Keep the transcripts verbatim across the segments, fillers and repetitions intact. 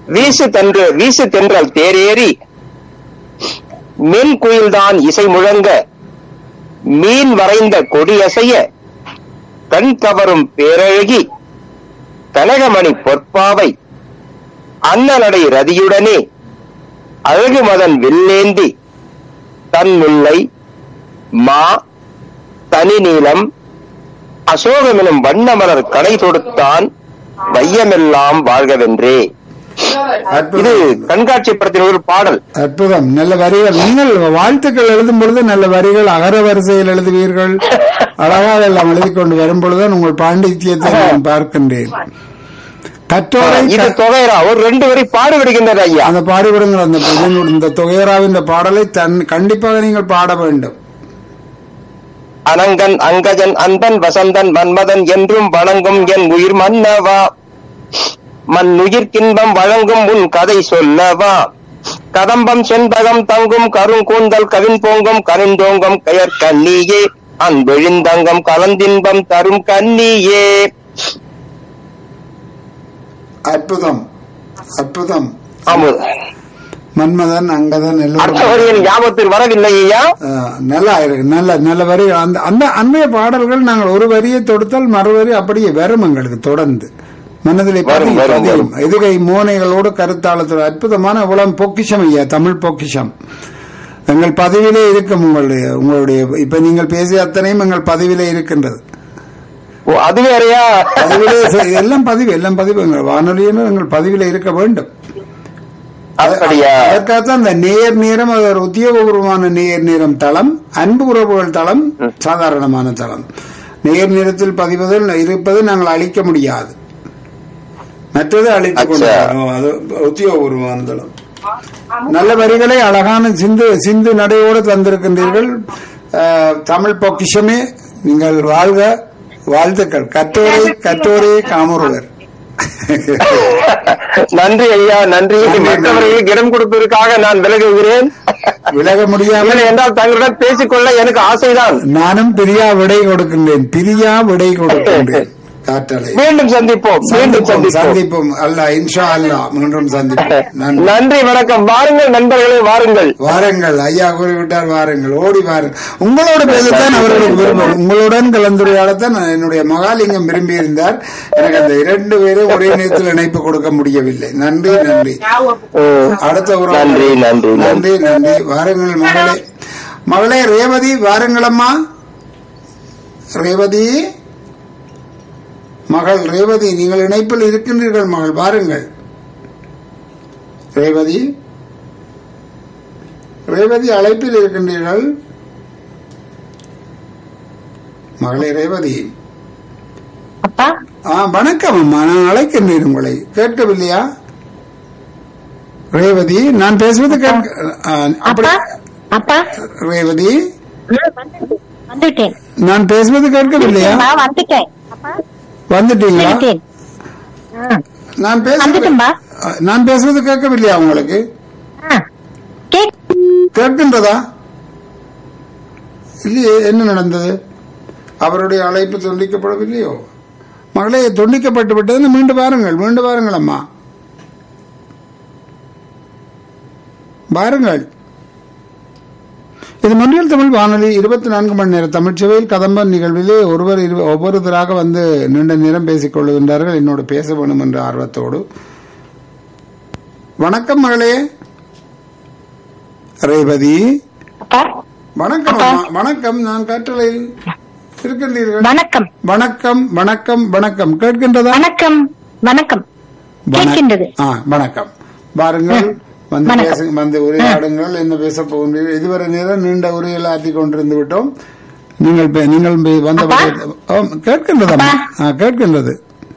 வீசு தென்று வீசு தென்றல் தேரேறி மின் குயில்தான் இசை முழங்க மீன் வரைந்த கொடியசைய கண் கவரும் பேரழகி கனகமணி பொற்பாவை அன்னநடை ரதியுடனே அழகு மதன் வில்லேந்தி தன் முல்லை மா தனி நீளம் அசோகமெனும் வண்ண மலர் கடை தொடுத்தான் வையமெல்லாம் வாழ்கவென்றே. இது கண்காட்சி படத்தின் ஒரு பாடல். அற்புதம். நல்ல வரிகள். நீங்கள் வாழ்த்துக்கள் எழுதும் பொழுது நல்ல வரிகள் அகர வரிசையில் எழுதுவீர்கள். அழகாக எல்லாம் எழுதி கொண்டு வரும் பொழுதுதான் உங்கள் பாண்டித்யத்தை நான் பார்க்கின்றேன். கற்றோரை இது தொகையரா ஒரு ரெண்டு வரி பாடுபடுகின்றது ஐயா. அந்த பாடுபடுங்கள். அந்த இந்த தொகையராவின் இந்த பாடலை தன் கண்டிப்பாக நீங்கள் பாட வேண்டும். அனங்கன் அங்கஜன் அந்தன் வசந்தன் மன்மதன் என்றும் வணங்கும் என் உயிர் மன்னவா மண்ணுயிர்க்கின்பம் வழங்கும் உன் கதை சொல்லவா கதம்பம் செண்பகம் தங்கும் கருங்கூந்தல் கவின் போங்கும் கனிந்தோங்கும் கயற் கண்ணியே அன்பெழுந்தங்கம் கலந்தின்பம் தரும் கண்ணியே. அற்புதம் அற்புதம். மன்மதன் அங்கதன் எல்லோரும் ஞாபகத்தில் வரவில்லை ஐயா. நல்லா இருக்கு. நல்ல நல்ல வரி. அந்த அந்த அன்றைய பாடல்கள் நாங்கள் ஒரு வரியை தொடுத்தால் மறுவரி அப்படியே வரும் எங்களுக்கு தொடர்ந்து மனதிலே பதியும். எதுகை மோனைகளோடு கருத்தாளத்தோடு அற்புதமான உலகம் பொக்கிஷம் ஐயா. தமிழ் பொக்கிஷம் எங்கள் பதிவிலே இருக்கும். உங்களுடைய உங்களுடைய இப்ப நீங்கள் பேசிய அத்தனையும் எங்கள் பதிவிலே இருக்கின்றது. அது வேறையா? பதிவிலே எல்லாம் பதிவு எல்லாம் பதிவு எங்கள் வானொலியினர் எங்கள் பதிவிலே இருக்க வேண்டும். அதற்காகத்தான் இந்த நேர் நேரம் அது ஒரு உத்தியோகபூர்வமான நேர் நேரம் தளம், அன்பு உறவுகள் தளம், சாதாரணமான தளம். நேர் நேரத்தில் பதிவதில் இருப்பது நாங்கள் அழிக்க முடியாது. மற்றது அழித்துக் கொண்டு அது உத்தியோகபூர்வமான தளம். நல்ல வரிகளை அழகான சிந்து சிந்து நடையோடு தந்திருக்கின்றீர்கள். தமிழ் பொக்கிஷமே நீங்கள் வாழ்க. வாழ்த்துக்கள். கற்றோரை கற்றோரே காமருவர். நன்றி ஐயா, நன்றி. மற்றவர்களுக்கு இடம் கொடுப்பதற்காக நான் விலகுகிறேன். விலக முடியாமல் என்றால் தங்களுடன் பேசிக்கொள்ள எனக்கு ஆசைதான். நானும் பிரியா விடை கொடுக்கின்றேன். பிரியா விடை கொடுக்கின்றேன். காற்றலை மீண்டும் சந்திப்போம். மீண்டும் சந்திப்போம். அல்லா இன்ஷா அல்லா மீண்டும் சந்திப்போம். நன்றி, வணக்கம். வாருங்கள் நண்பர்களே, வாருங்கள் வாருங்கள். ஐயா கூறிவிட்டார், வாருங்கள், ஓடி வாருங்கள். உங்களோட பேசத்தான் அவர்களுக்கு விரும்பும். உங்களுடன் கலந்துரையாடத்தான் என்னுடைய மகாலிங்கம் விரும்பி இருந்தார். எனக்கு அந்த இரண்டு பேரும் ஒரே நேரத்தில் இணைப்பு கொடுக்க முடியவில்லை. நன்றி நன்றி. அடுத்த ஒரு நன்றி நன்றி நன்றி நன்றி. வாருங்கள் மகளே. மகளே ரேவதி வாருங்களம்மா. ரேவதி மகள் ரேவதி, நீங்கள் இணைப்பில் இருக்கின்றீர்கள் மகள், வாருங்கள். ரேவதி ரேவதி அழைப்பில் இருக்கின்றீர்கள் மகளே. ரேவதி வணக்கம் அம்மா, நான் அழைக்கின்றேன். உங்களை கேட்கவில்லையா ரேவதி? நான் பேசுவது ரேவதி நான் பேசுவது கேட்கவில்லையா? வந்துட்டீங்களா? நான் பேசுவது நான் பேசுவது கேட்கவில்லையா உங்களுக்கு? கேட்கின்றதா? இல்லையே. என்ன நடந்தது? அவருடைய அழைப்பு துண்டிக்கப்படவில்லையோ? மகளே, துண்டிக்கப்பட்டு விட்டது. மீண்டும் வாருங்கள், மீண்டும் வாருங்கள் அம்மா, வாருங்கள். இது மொழியில் தமிழ் வானொலி இருபத்தி நான்கு மணி நேர தமிழ் சேவையில் கதம்பன் நிகழ்விலே ஒருவர் ஒவ்வொருத்தராக வந்து நீண்ட நேரம் பேசிக் கொள்ளுகின்றார்கள் என்னோடு பேச வேண்டும் என்ற ஆர்வத்தோடு. வணக்கம் மகளே ரேவதி. வணக்கம் வணக்கம். நான் காற்றலையில் இருக்கின்றீர்கள். வணக்கம் வணக்கம் வணக்கம் வணக்கம். கேட்கின்றதா? வணக்கம் வணக்கம். வணக்கம். வாருங்கள், வந்து பேச வந்து உரையாடுங்கள். என்ன பேச போகின்றீர்கள்? இதுவரை நேரம் நீண்ட உரையில் ஆற்றிக் கொண்டிருந்து விட்டோம். நீங்கள் நீங்கள் வந்த கேட்கின்றதா? கேட்கின்றது.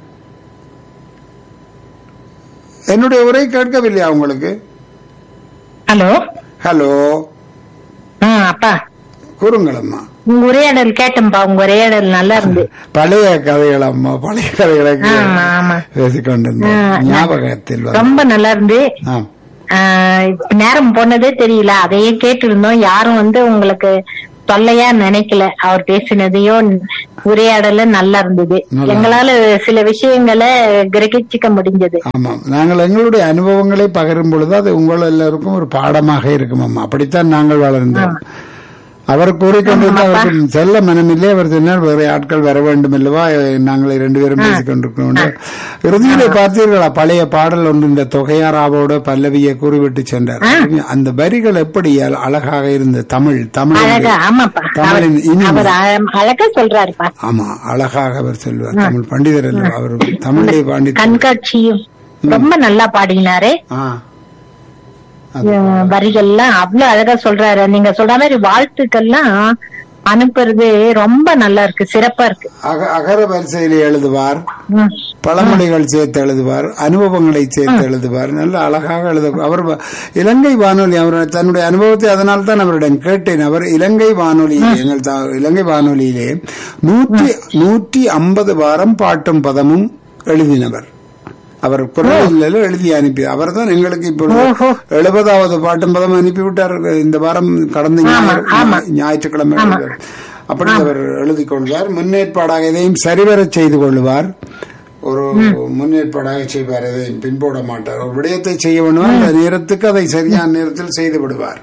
என்னுடைய உரை கேட்கவில்லையா உங்களுக்கு? ஹலோ ஹலோ அப்பா கூறுங்கள் அம்மா. உங்க உரையாடல் கேட்டம்பா. உங்க உரையாடல் நல்லா இருந்து. பழைய கதைகள் அம்மா, பழைய கதைகளை பேசிக்கொண்டிருந்தோம். ஞாபகத்தில் ரொம்ப நல்லா இருந்து. நேரம் போனதே தெரியல. அதையே கேட்டு இருந்தோம். யாரும் வந்து உங்களுக்கு தொல்லையா நினைக்கல. அவர் பேசினதையும் உரையாடல நல்லா இருந்தது. எங்களால சில விஷயங்களை கிரகிச்சிக்க முடிஞ்சது. ஆமாம், நாங்கள் எங்களுடைய அனுபவங்களை பகிரும் பொழுது அது உங்கள் எல்லாருக்கும் ஒரு பாடமாக இருக்கும் அம்மா. அப்படித்தான் நாங்கள் வளர்ந்தோம். அவர் கூறிக்கொண்டிருந்த அவருக்கு செல்ல மனமில்லை. அவர் சொன்னார் வேறு ஆட்கள் வர வேண்டும் அல்லவா, நாங்கள் இரண்டு பேரும் பேசிக் கொண்டிருக்கிறோம். இறுதியிலே பார்த்தீர்களா பழைய பாடல் ஒன்று இந்த தொகையாராவோட பல்லவியை கூறிவிட்டு சென்றார். அந்த வரிகள் எப்படி அழகாக இருந்த தமிழ் தமிழ் தமிழின் இனிமை அழகா சொல்றாரு. ஆமா, அழகாக அவர் சொல்வார். தமிழ் பண்டிதர் அல்லவா அவர், தமிழை பாண்டி கண்காட்சியும் ரொம்ப நல்லா பாடினாரே. வரிகள்லாம் அவ்வளவு அழகா சொல்றாரு. நீங்க சொல்ற மாதிரி வாழ்த்துக்கள்லாம் அனுப்புறது ரொம்ப நல்லா இருக்கு, சிறப்பா இருக்கு. அகர வரிசையில எழுதுவார், பழமொழிகள் சேர்த்து எழுதுவார், அனுபவங்களை சேர்த்து எழுதுவார், நல்ல அழகாக எழுதுவார். அவர் இலங்கை வானொலி, அவர் தன்னுடைய அனுபவத்தை அதனால் தான் அவரிடம் கேட்டேன். அவர் இலங்கை வானொலியிலே, எங்கள் இலங்கை வானொலியிலே நூற்றி நூற்றி ஐம்பது வாரம் பாட்டும் பதமும் எழுதினவர். அவர் குரலில் எழுதி அனுப்பி அவர் தான் எங்களுக்கு இப்பொழுது எழுபதாவது பாட்டும் பதம் அனுப்பிவிட்டார். இந்த வாரம் கடந்த ஞாயிற்றுக்கிழமை அப்படி அவர் எழுதி கொள்வார். முன்னேற்பாடாக இதையும் சரிவர செய்து கொள்வார். ஒரு முன்னேற்பாடாக செய்வார். எதையும் பின்போட மாட்டார். ஒரு விடயத்தை செய்ய வேண்டும், அந்த நேரத்துக்கு அதை சரியான நேரத்தில் செய்து விடுவார்.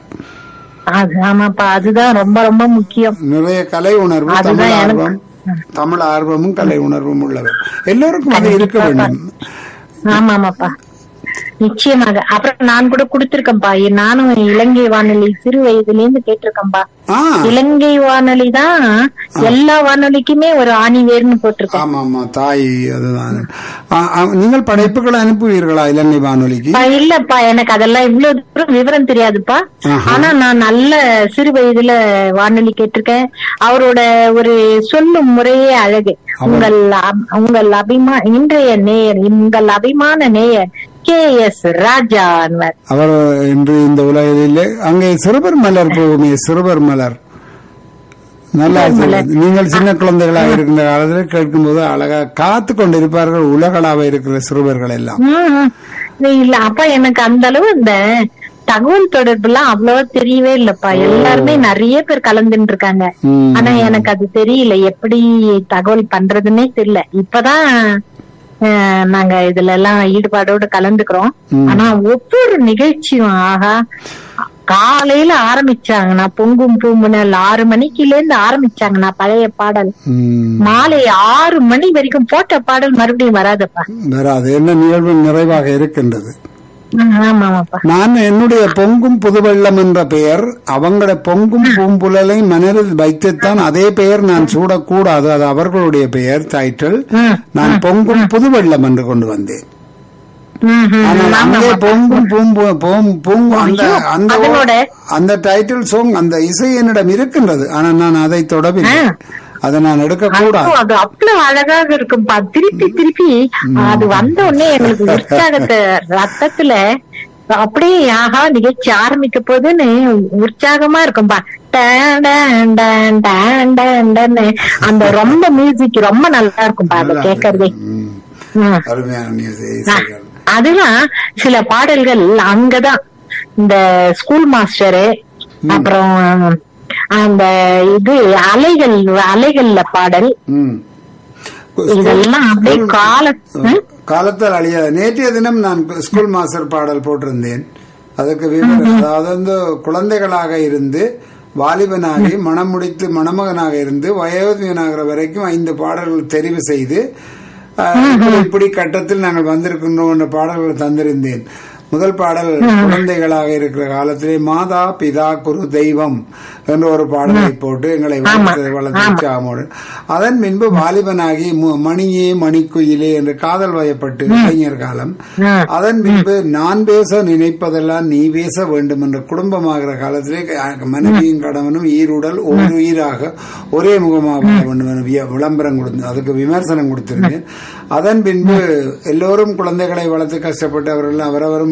அதுதான் ரொம்ப ரொம்ப முக்கியம். நிறைய கலை உணர்வு, தமிழ் ஆர்வம், தமிழ் ஆர்வமும் கலை உணர்வும் உள்ளவர். எல்லோருக்கும் அது இருக்க வேண்டும். ஆமாமாப்பா, நிச்சயமாக. அப்புறம் நான் கூட கொடுத்திருக்கேன்பா, நானும் இலங்கை வானொலி சிறு வயதுல இருந்து கேட்டிருக்கேன்பா. இலங்கை வானொலி தான் எல்லா வானொலிக்குமே ஒரு ஆணி வேர்னு போட்டிருக்கேன். ஆமா ஆமா, தாய் அதுதான். நீங்கள் படைப்புகளை அனுப்புவீர்களா இலங்கை வானொலிக்கு? இல்லப்பா, எனக்கு அதெல்லாம் இவ்வளவு தூரம் விவரம் தெரியாதுப்பா. ஆனா நான் நல்ல சிறு வயதுல வானொலி கேட்டிருக்கேன். அவரோட ஒரு சொல்லும் முறையே அழகு. உங்கள் உங்கள் அபிமா இன்றைய நேயர், உங்கள் அபிமான நேயர் கே எஸ் ராஜா. அவர் இன்று இந்த உலகிலே அங்கே சிறுவர் மலர் போகுமே, சிறுவர் மலர் நல்லா. நீங்கள் சின்ன குழந்தைகளாக இருக்கின்ற காலத்தில் கேட்கும் போது அழகா காத்து கொண்டிருப்பார்கள் உலகளாக இருக்கிற சிறுவர்கள் எல்லாம். இல்ல அப்பா, எனக்கு அந்த அளவு இந்த தகவல் தொடர்பு எல்லாம் அவ்வளவா தெரியவே இல்லப்பா. எல்லாருமே நிறைய பேர் கலந்துட்டு இருக்காங்க. ஆனா எனக்கு அது தெரியல, எப்படி தகவல் பண்றதுன்னே தெரியல. இப்பதான் நாங்க இதுல எல்லாம் ஈடுபாடோடு கலந்துக்கிறோம். ஆனா ஒவ்வொரு நிகழ்ச்சியும் ஆகா, காலையில ஆரம்பிச்சாங்கன்னா பொங்கும் பூமுனல் ஆறு மணிக்குல இருந்து ஆரம்பிச்சாங்கன்னா பழைய பாடல் மாலை ஆறு மணி வரைக்கும் போட்ட பாடல் மறுபடியும் வராதப்பா, வராது. என்ன நிகழ்வு நிறைவாக இருக்கின்றது. நான் என்னுடைய பொங்கும் புதுவெள்ளம் என்ற பெயர் அவங்களோட பொங்கும் பூம்புலலை மனதில் வைத்துத்தான் அதே பெயர் நான் சூடக்கூடாது, அது அவர்களுடைய பெயர் டைட்டில். நான் பொங்கும் புதுவெள்ளம் என்று கொண்டு வந்தேன். அங்கே பொங்கும் பூம்பு அந்த டைட்டில் சாங், அந்த இசை என்னிடம் இருக்கின்றது. ஆனா நான் அதை தொடவில்லை, அதை நான் எடுக்க கூடாது. அது அவ்வளவு அழகாக இருக்கும்பா. திருப்பி திருப்பி அது வந்த உடனே எங்களுக்கு உற்சாகத்தை ரத்தத்துல அப்படியே ஆகா நிகழ்ச்சி ஆரம்பிக்க போதுன்னு உற்சாகமா இருக்கும்பா. அந்த ரொம்ப மியூசிக் ரொம்ப நல்லா இருக்கும்பா அதை கேட்கறதே. அதெல்லாம் சில பாடல்கள் அங்கதான் இந்த ஸ்கூல் மாஸ்டரு, அப்புறம் அந்த இது அலைகள் அலைகள்ல பாடல், இதெல்லாம் அப்படியே கால காலத்தால் அழியாது. நேற்றைய தினம் நான் ஸ்கூல் மாஸ்டர் பாடல் போட்டிருந்தேன். அதுக்கு விவரம், அதாவது வந்து குழந்தைகளாக இருந்து வாலிபனாகி மனம் முடித்து மணமகனாக இருந்து வயோதிகனாகிற வரைக்கும் ஐந்து பாடல்கள் தெரிவு செய்து இப்படி கட்டத்தில் நாங்கள் வந்திருக்கின்றோம் என்ற பாடல்களை தந்திருந்தேன். முதல் பாடல் குழந்தைகளாக இருக்கிற காலத்திலே மாதா பிதா குரு தெய்வம் என்ற ஒரு பாடலை போட்டு எங்களை வளர்த்து, அதன் பின்பு வாலிபனாகி மணியே மணிக்குயிலே என்று காதல் வயப்பட்டு இளைஞர் காலம், அதன் பின்பு நான் பேச நினைப்பதெல்லாம் நீ பேச வேண்டும் என்ற குடும்பமாகிற காலத்திலே மனைவியும் கணவனும் ஈருடல் ஒரு உயிராக ஒரே முகமாக வாழ வேண்டும் என விளம்பரம் கொடுத்து அதுக்கு விமர்சனம் கொடுத்திருந்தேன். அதன் பின்பு எல்லோரும் குழந்தைகளை வளர்த்து கஷ்டப்பட்டு அவர்கள் அவரவரும்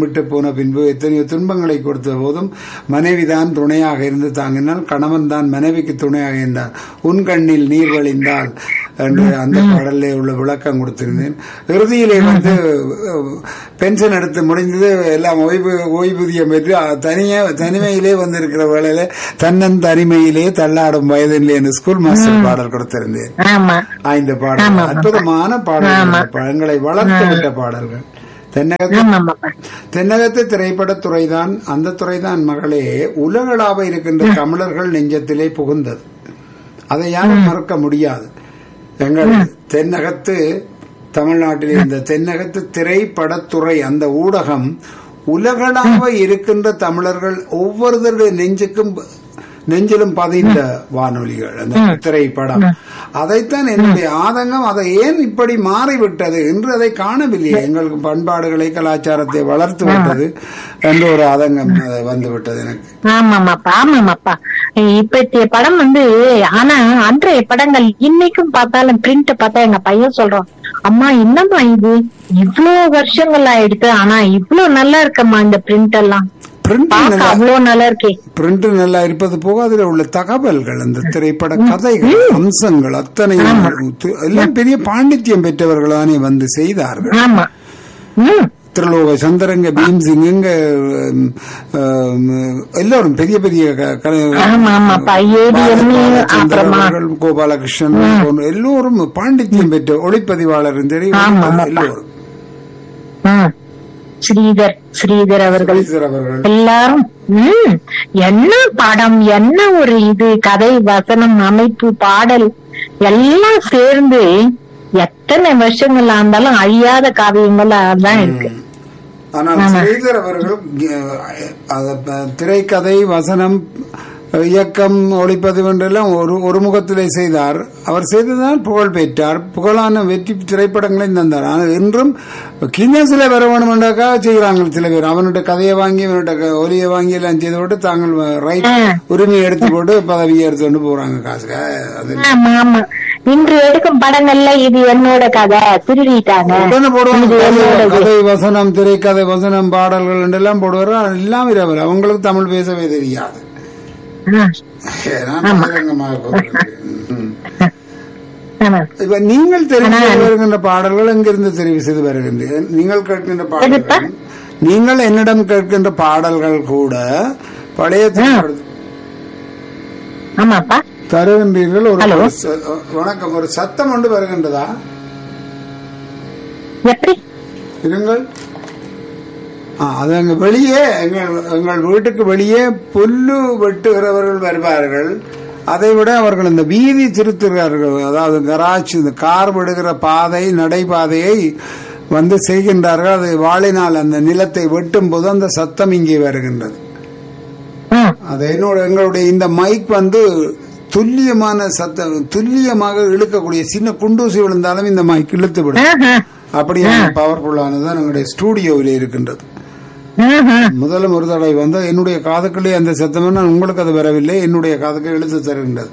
விட்டு போன பின்பு எத்தனையோ துன்பங்களை கொடுத்த போதும் மனைவிதான் துணையாக இருந்து தாங்கினால், கணவன் தான் மனைவிக்கு துணையாக இருந்தார். உன் கண்ணில் நீர் வழிந்தால் என்று அந்த பாடலிலே உள்ள விளக்கம் கொடுத்திருந்தேன். இறுதியிலே வந்து பென்ஷன் எடுத்து முடிந்தது, எல்லாம் ஓய்வு ஓய்வூதியம் பெற்று தனியே தனிமையிலே வந்திருக்கிற வேளையில தன்னன் தனிமையிலே தள்ளாடும் வயதிலே என்று ஸ்கூல் மாஸ்டர் பாடல் கொடுத்திருந்தேன். இந்த பாடல் அற்புதமான பாடல்கள், பழங்களை வளர்த்து விட்ட பாடல்கள். தென்னகத்து தென்னகத்து திரைப்படத்துறைதான், அந்த துறைதான் மகளே உலகளாவ இருக்கின்ற தமிழர்கள் நெஞ்சத்திலே புகுந்தது. அதை யாரும் மறக்க முடியாது. எங்கள் தென்னகத்து தமிழ்நாட்டில் இந்த தென்னகத்து திரைப்படத்துறை அந்த ஊடகம் உலகளாவ இருக்கின்ற தமிழர்கள் ஒவ்வொருவருடைய நெஞ்சுக்கும் நெஞ்சிலும் பதிந்த வானொலிகள் அந்த திரைப்படம். அதைத்தான் என்னுடைய ஆதங்கம், அதை ஏன் இப்படி மாறிவிட்டது என்று அதை காணவில்லை. எங்களுக்கு பண்பாடுகளை கலாச்சாரத்தை வளர்த்து விட்டது என்ற ஒரு ஆதங்கம் வந்துவிட்டது எனக்கு. ஆமாமாப்பா ஆமாமாப்பா இப்பத்திய படம் வந்து, ஆனா அன்றைய படங்கள் இன்னைக்கும் பார்த்தாலும் பிரிண்ட் பார்த்தா எங்க பையன் சொல்றான், அம்மா என்னம்மா இது இவ்வளவு வருஷங்கள் ஆயிடுச்சு, ஆனா இவ்வளவு நல்லா இருக்கம்மா இந்த பிரிண்ட் எல்லாம், அவ்வளவு நல்லா இருக்கே. பிரிண்ட் நல்லா இருப்பது போக அதில் உள்ள தகவல்கள், அந்த திரைப்பட கதைகள், அம்சங்கள் அத்தனை எல்லாம் பெரிய பாண்டித்யம் பெற்றவர்களானே வந்து செய்தார்கள். ஆமா, திருலோக சந்திரங்க, பீம்சிங், எல்லாரும் பெரிய பெரிய கோபாலகிருஷ்ணன் எல்லோரும் பாண்டித்யம் பெற்ற ஒளிப்பதிவாளர் எல்லோரும். ஸ்ரீதர் ஸ்ரீதர் அவர்கள் எல்லாரும் என்ன படம், என்ன ஒரு இது, கதை, வசனம், அமைப்பு, பாடல் எல்லாம் சேர்ந்து எத்தனை வருஷங்கள் இருந்தாலும் அழியாத காவியங்கள் தான் இருக்கு. ஆனால் ஸ்ரீதர் அவர்கள் திரைக்கதை, வசனம், இயக்கம், ஒளிப்பதிவு என்றெல்லாம் ஒரு ஒரு முகத்திலே செய்தார். அவர் செய்ததால் புகழ் பெற்றார். புகழான வெற்றி திரைப்படங்களையும் தந்தார். ஆனால் இன்றும் கின்னஸ்ல வர வேணும் என்றாக்கா செய்கிறாங்க சில பேர். அவனுடைய கதையை வாங்கி அவனுடைய ஒலியை வாங்கி எல்லாம் செய்து போட்டு தாங்கள் ரைட் உரிமையை எடுத்து போட்டு பதவியை எடுத்து கொண்டு போறாங்க காசுக்கு. இன்று எடுக்கும் படங்கள்ல இது என்னோட கதை திருடிட்டாங்க போடுவாங்க. கதை வசனம், திரைக்கதை, வசனம், பாடல்கள் என்றெல்லாம் போடுவார். எல்லாம் இரவு அவங்களுக்கு தமிழ் பேசவே தெரியாது. இப்ப நீங்கள் தெரிவு செய்து வருகின்ற பாடல்கள் எங்கிருந்து தெரிவு செய்து வருகின்ற நீங்கள் கேட்கின்ற பாடல்கள், நீங்கள் என்னிடம் கேட்கின்ற பாடல்கள் கூட பழைய தருகின்றீர்கள். ஒரு வணக்கம், ஒரு சத்தம் ஒன்று வருகின்றதா? இருங்கள். அது அங்க வெளியே எங்கள் எங்கள் வீட்டுக்கு வெளியே புல்லு வெட்டுகிறவர்கள் வருவார்கள். அதை விட அவர்கள் இந்த வீதி திருத்துகிறார்கள். அதாவது கராஜ், இந்த கார் விடுகிற பாதை, நடைபாதையை வந்து செய்கின்றார்கள். அது வாளினால் அந்த நிலத்தை வெட்டும் போது அந்த சத்தம் இங்கே வருகின்றது. அது என்னோட எங்களுடைய இந்த மைக் வந்து துல்லியமான சத்தம், துல்லியமாக இழுக்கக்கூடிய, சின்ன குண்டூசி விழுந்தாலும் இந்த மைக் இழுத்து விடும். அப்படியான பவர்ஃபுல்லானதான் எங்களுடைய ஸ்டூடியோவில் இருக்கின்றது. முதலும் ஒரு தடவை வந்து என்னுடைய காதுக்களே அந்த சத்தம், உங்களுக்கு அது வரவில்லை, என்னுடைய காதுக்கு எழுத்து தருகின்றது.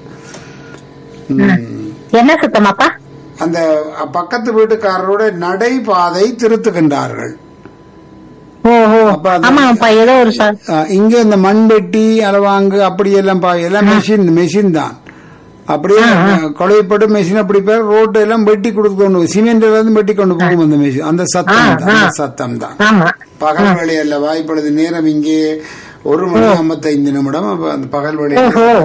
என்ன சத்தமாப்பா? அந்த பக்கத்து வீட்டுக்காரரோட நடைபாதை திருத்துகின்றார்கள். இங்க இந்த மண்வெட்டி, அளவாங்கு அப்படி எல்லாம் எல்லாம் மெஷின் மெஷின் தான். அப்படியே கொலைப்பட்டு மெஷின் அப்படி பேர் ரோட்டு எல்லாம் வெட்டி கொடுத்து கொண்டு சிமெண்ட் வெட்டி கொண்டு போகும் அந்த மெஷின். அந்த சத்தம் அந்த சத்தம் தான் பகல் வேலை அல்ல. வாய்ப்பழுது நேரம் இங்கே ஒரு மணி ஐம்பத்தைந்து நிமிடம். அப்ப அந்த பகல் வேலை.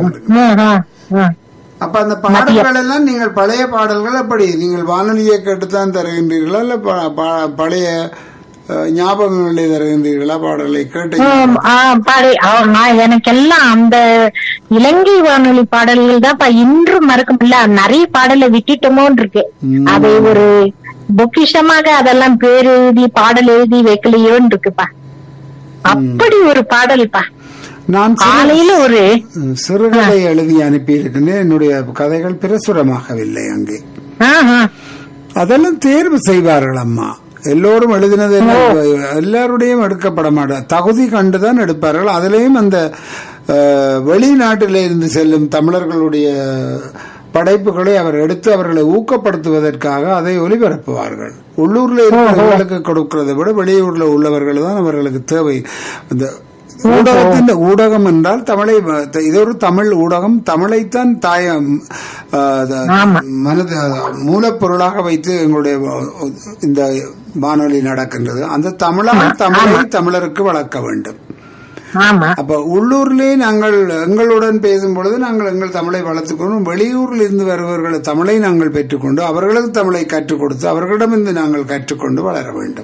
அப்ப அந்த பாடல்கள் எல்லாம் நீங்கள் பழைய பாடல்கள் அப்படி நீங்கள் வானொலியை கேட்டுத்தான் தருகின்றீர்களா, இல்ல பழைய ஞாபகங்களை தருகின்றீர்களா? பாடல்களை கேட்டு எனக்கெல்லாம் அந்த இலங்கை வானொலி பாடல்கள் தான் இன்றும் மறக்க முடியல. நிறைய பாடலை விட்டுட்டோமோன்னு இருக்கு. அதை ஒரு பொக்கிஷமாக அதெல்லாம் பேர் எழுதி பாடல் எழுதி வைக்கலையோன்னு இருக்குப்பா. அப்படி ஒரு பாடல்பா. நான் காலையில ஒரு சிறுகதை எழுதி அனுப்பி இருக்கின்றேன். என்னுடைய கதைகள் பிரசுரமாகவில்லை அங்கே. அதெல்லாம் தேர்வு செய்வார்கள் அம்மா. எல்லோரும் எழுதினது எல்லாருடையும் எடுக்கப்பட மாட்டார். தகுதி கண்டுதான் எடுப்பார்கள். அதிலேயும் அந்த வெளிநாட்டில இருந்து செல்லும் தமிழர்களுடைய படைப்புகளை அவர் எடுத்து அவர்களை ஊக்கப்படுத்துவதற்காக அதை ஒலிபரப்புவார்கள். உள்ளூர்ல இருக்கிறவர்களுக்கு கொடுக்கிறதை விட வெளியூர்ல உள்ளவர்கள் தான் அவர்களுக்கு தேவை. இந்த ஊடகத்தின் ஊடகம் என்றால் தமிழை, இது ஒரு தமிழ் ஊடகம், தமிழைத்தான் தாய மனது மூலப்பொருளாக வைத்து எங்களுடைய இந்த வானொலி நடக்கின்றது. அந்த தமிழால் தமிழை தமிழருக்கு வளர்க்க வேண்டும். அப்ப உள்ளூர்லே நாங்கள் எங்களுடன் பேசும் பொழுது நாங்கள் எங்கள் தமிழை வளர்த்துக்கொண்டு, வெளியூரில் இருந்து வருபவர்கள் தமிழை நாங்கள் பெற்றுக்கொண்டு அவர்களுக்கு தமிழை கற்றுக் கொடுத்து அவர்களிடமிருந்து நாங்கள் கற்றுக்கொண்டு வளர வேண்டும்.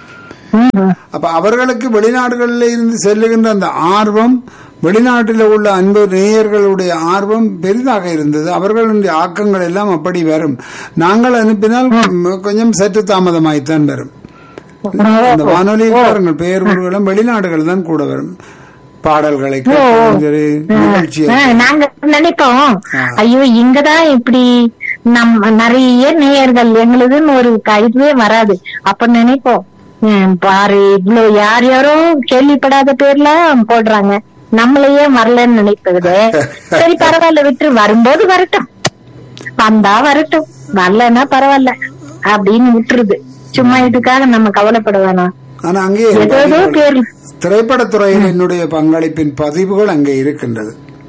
அப்ப அவர்களுக்கு வெளிநாடுகளில் இருந்து செல்லுகின்ற அந்த ஆர்வம், வெளிநாட்டில் உள்ள அன்பு நேயர்களுடைய ஆர்வம் பெரிதாக இருந்தது. அவர்களுடைய ஆக்கங்கள் எல்லாம் அப்படி வரும். நாங்கள் அனுப்பினால் கொஞ்சம் சற்று தாமதமாய்த்தான் வரும். அந்த வானொலி பாருங்கள், பெயர் ஊர்களும் வெளிநாடுகள் தான் கூட வரும். பாடல்களை நிகழ்ச்சி நாங்க நினைப்போம், ஐயோ இங்கதான் இப்படி நம் நிறைய நேயர்கள் எங்களுக்குன்னு ஒரு இதுவே வராது. அப்ப நினைப்போம், பாரு இவ்வளவு யார் யாரோ கேள்விப்படாத பேர்ல போடுறாங்க, நம்மளையே வரலன்னு நினைப்பது. சரி பரவாயில்ல, விட்டு வரும்போது வரட்டும், வந்தா வரட்டும், வரலன்னா பரவாயில்ல அப்படின்னு விட்டுருது. சும்மா இதுக்காக நம்ம கவலைப்பட வேணாம். ஆனா அங்கே ஏதோ பேர் திரைப்படத்துறையில் என்னுடைய பங்களிப்பின் பதிவுகள் அங்கே இருக்கின்றது.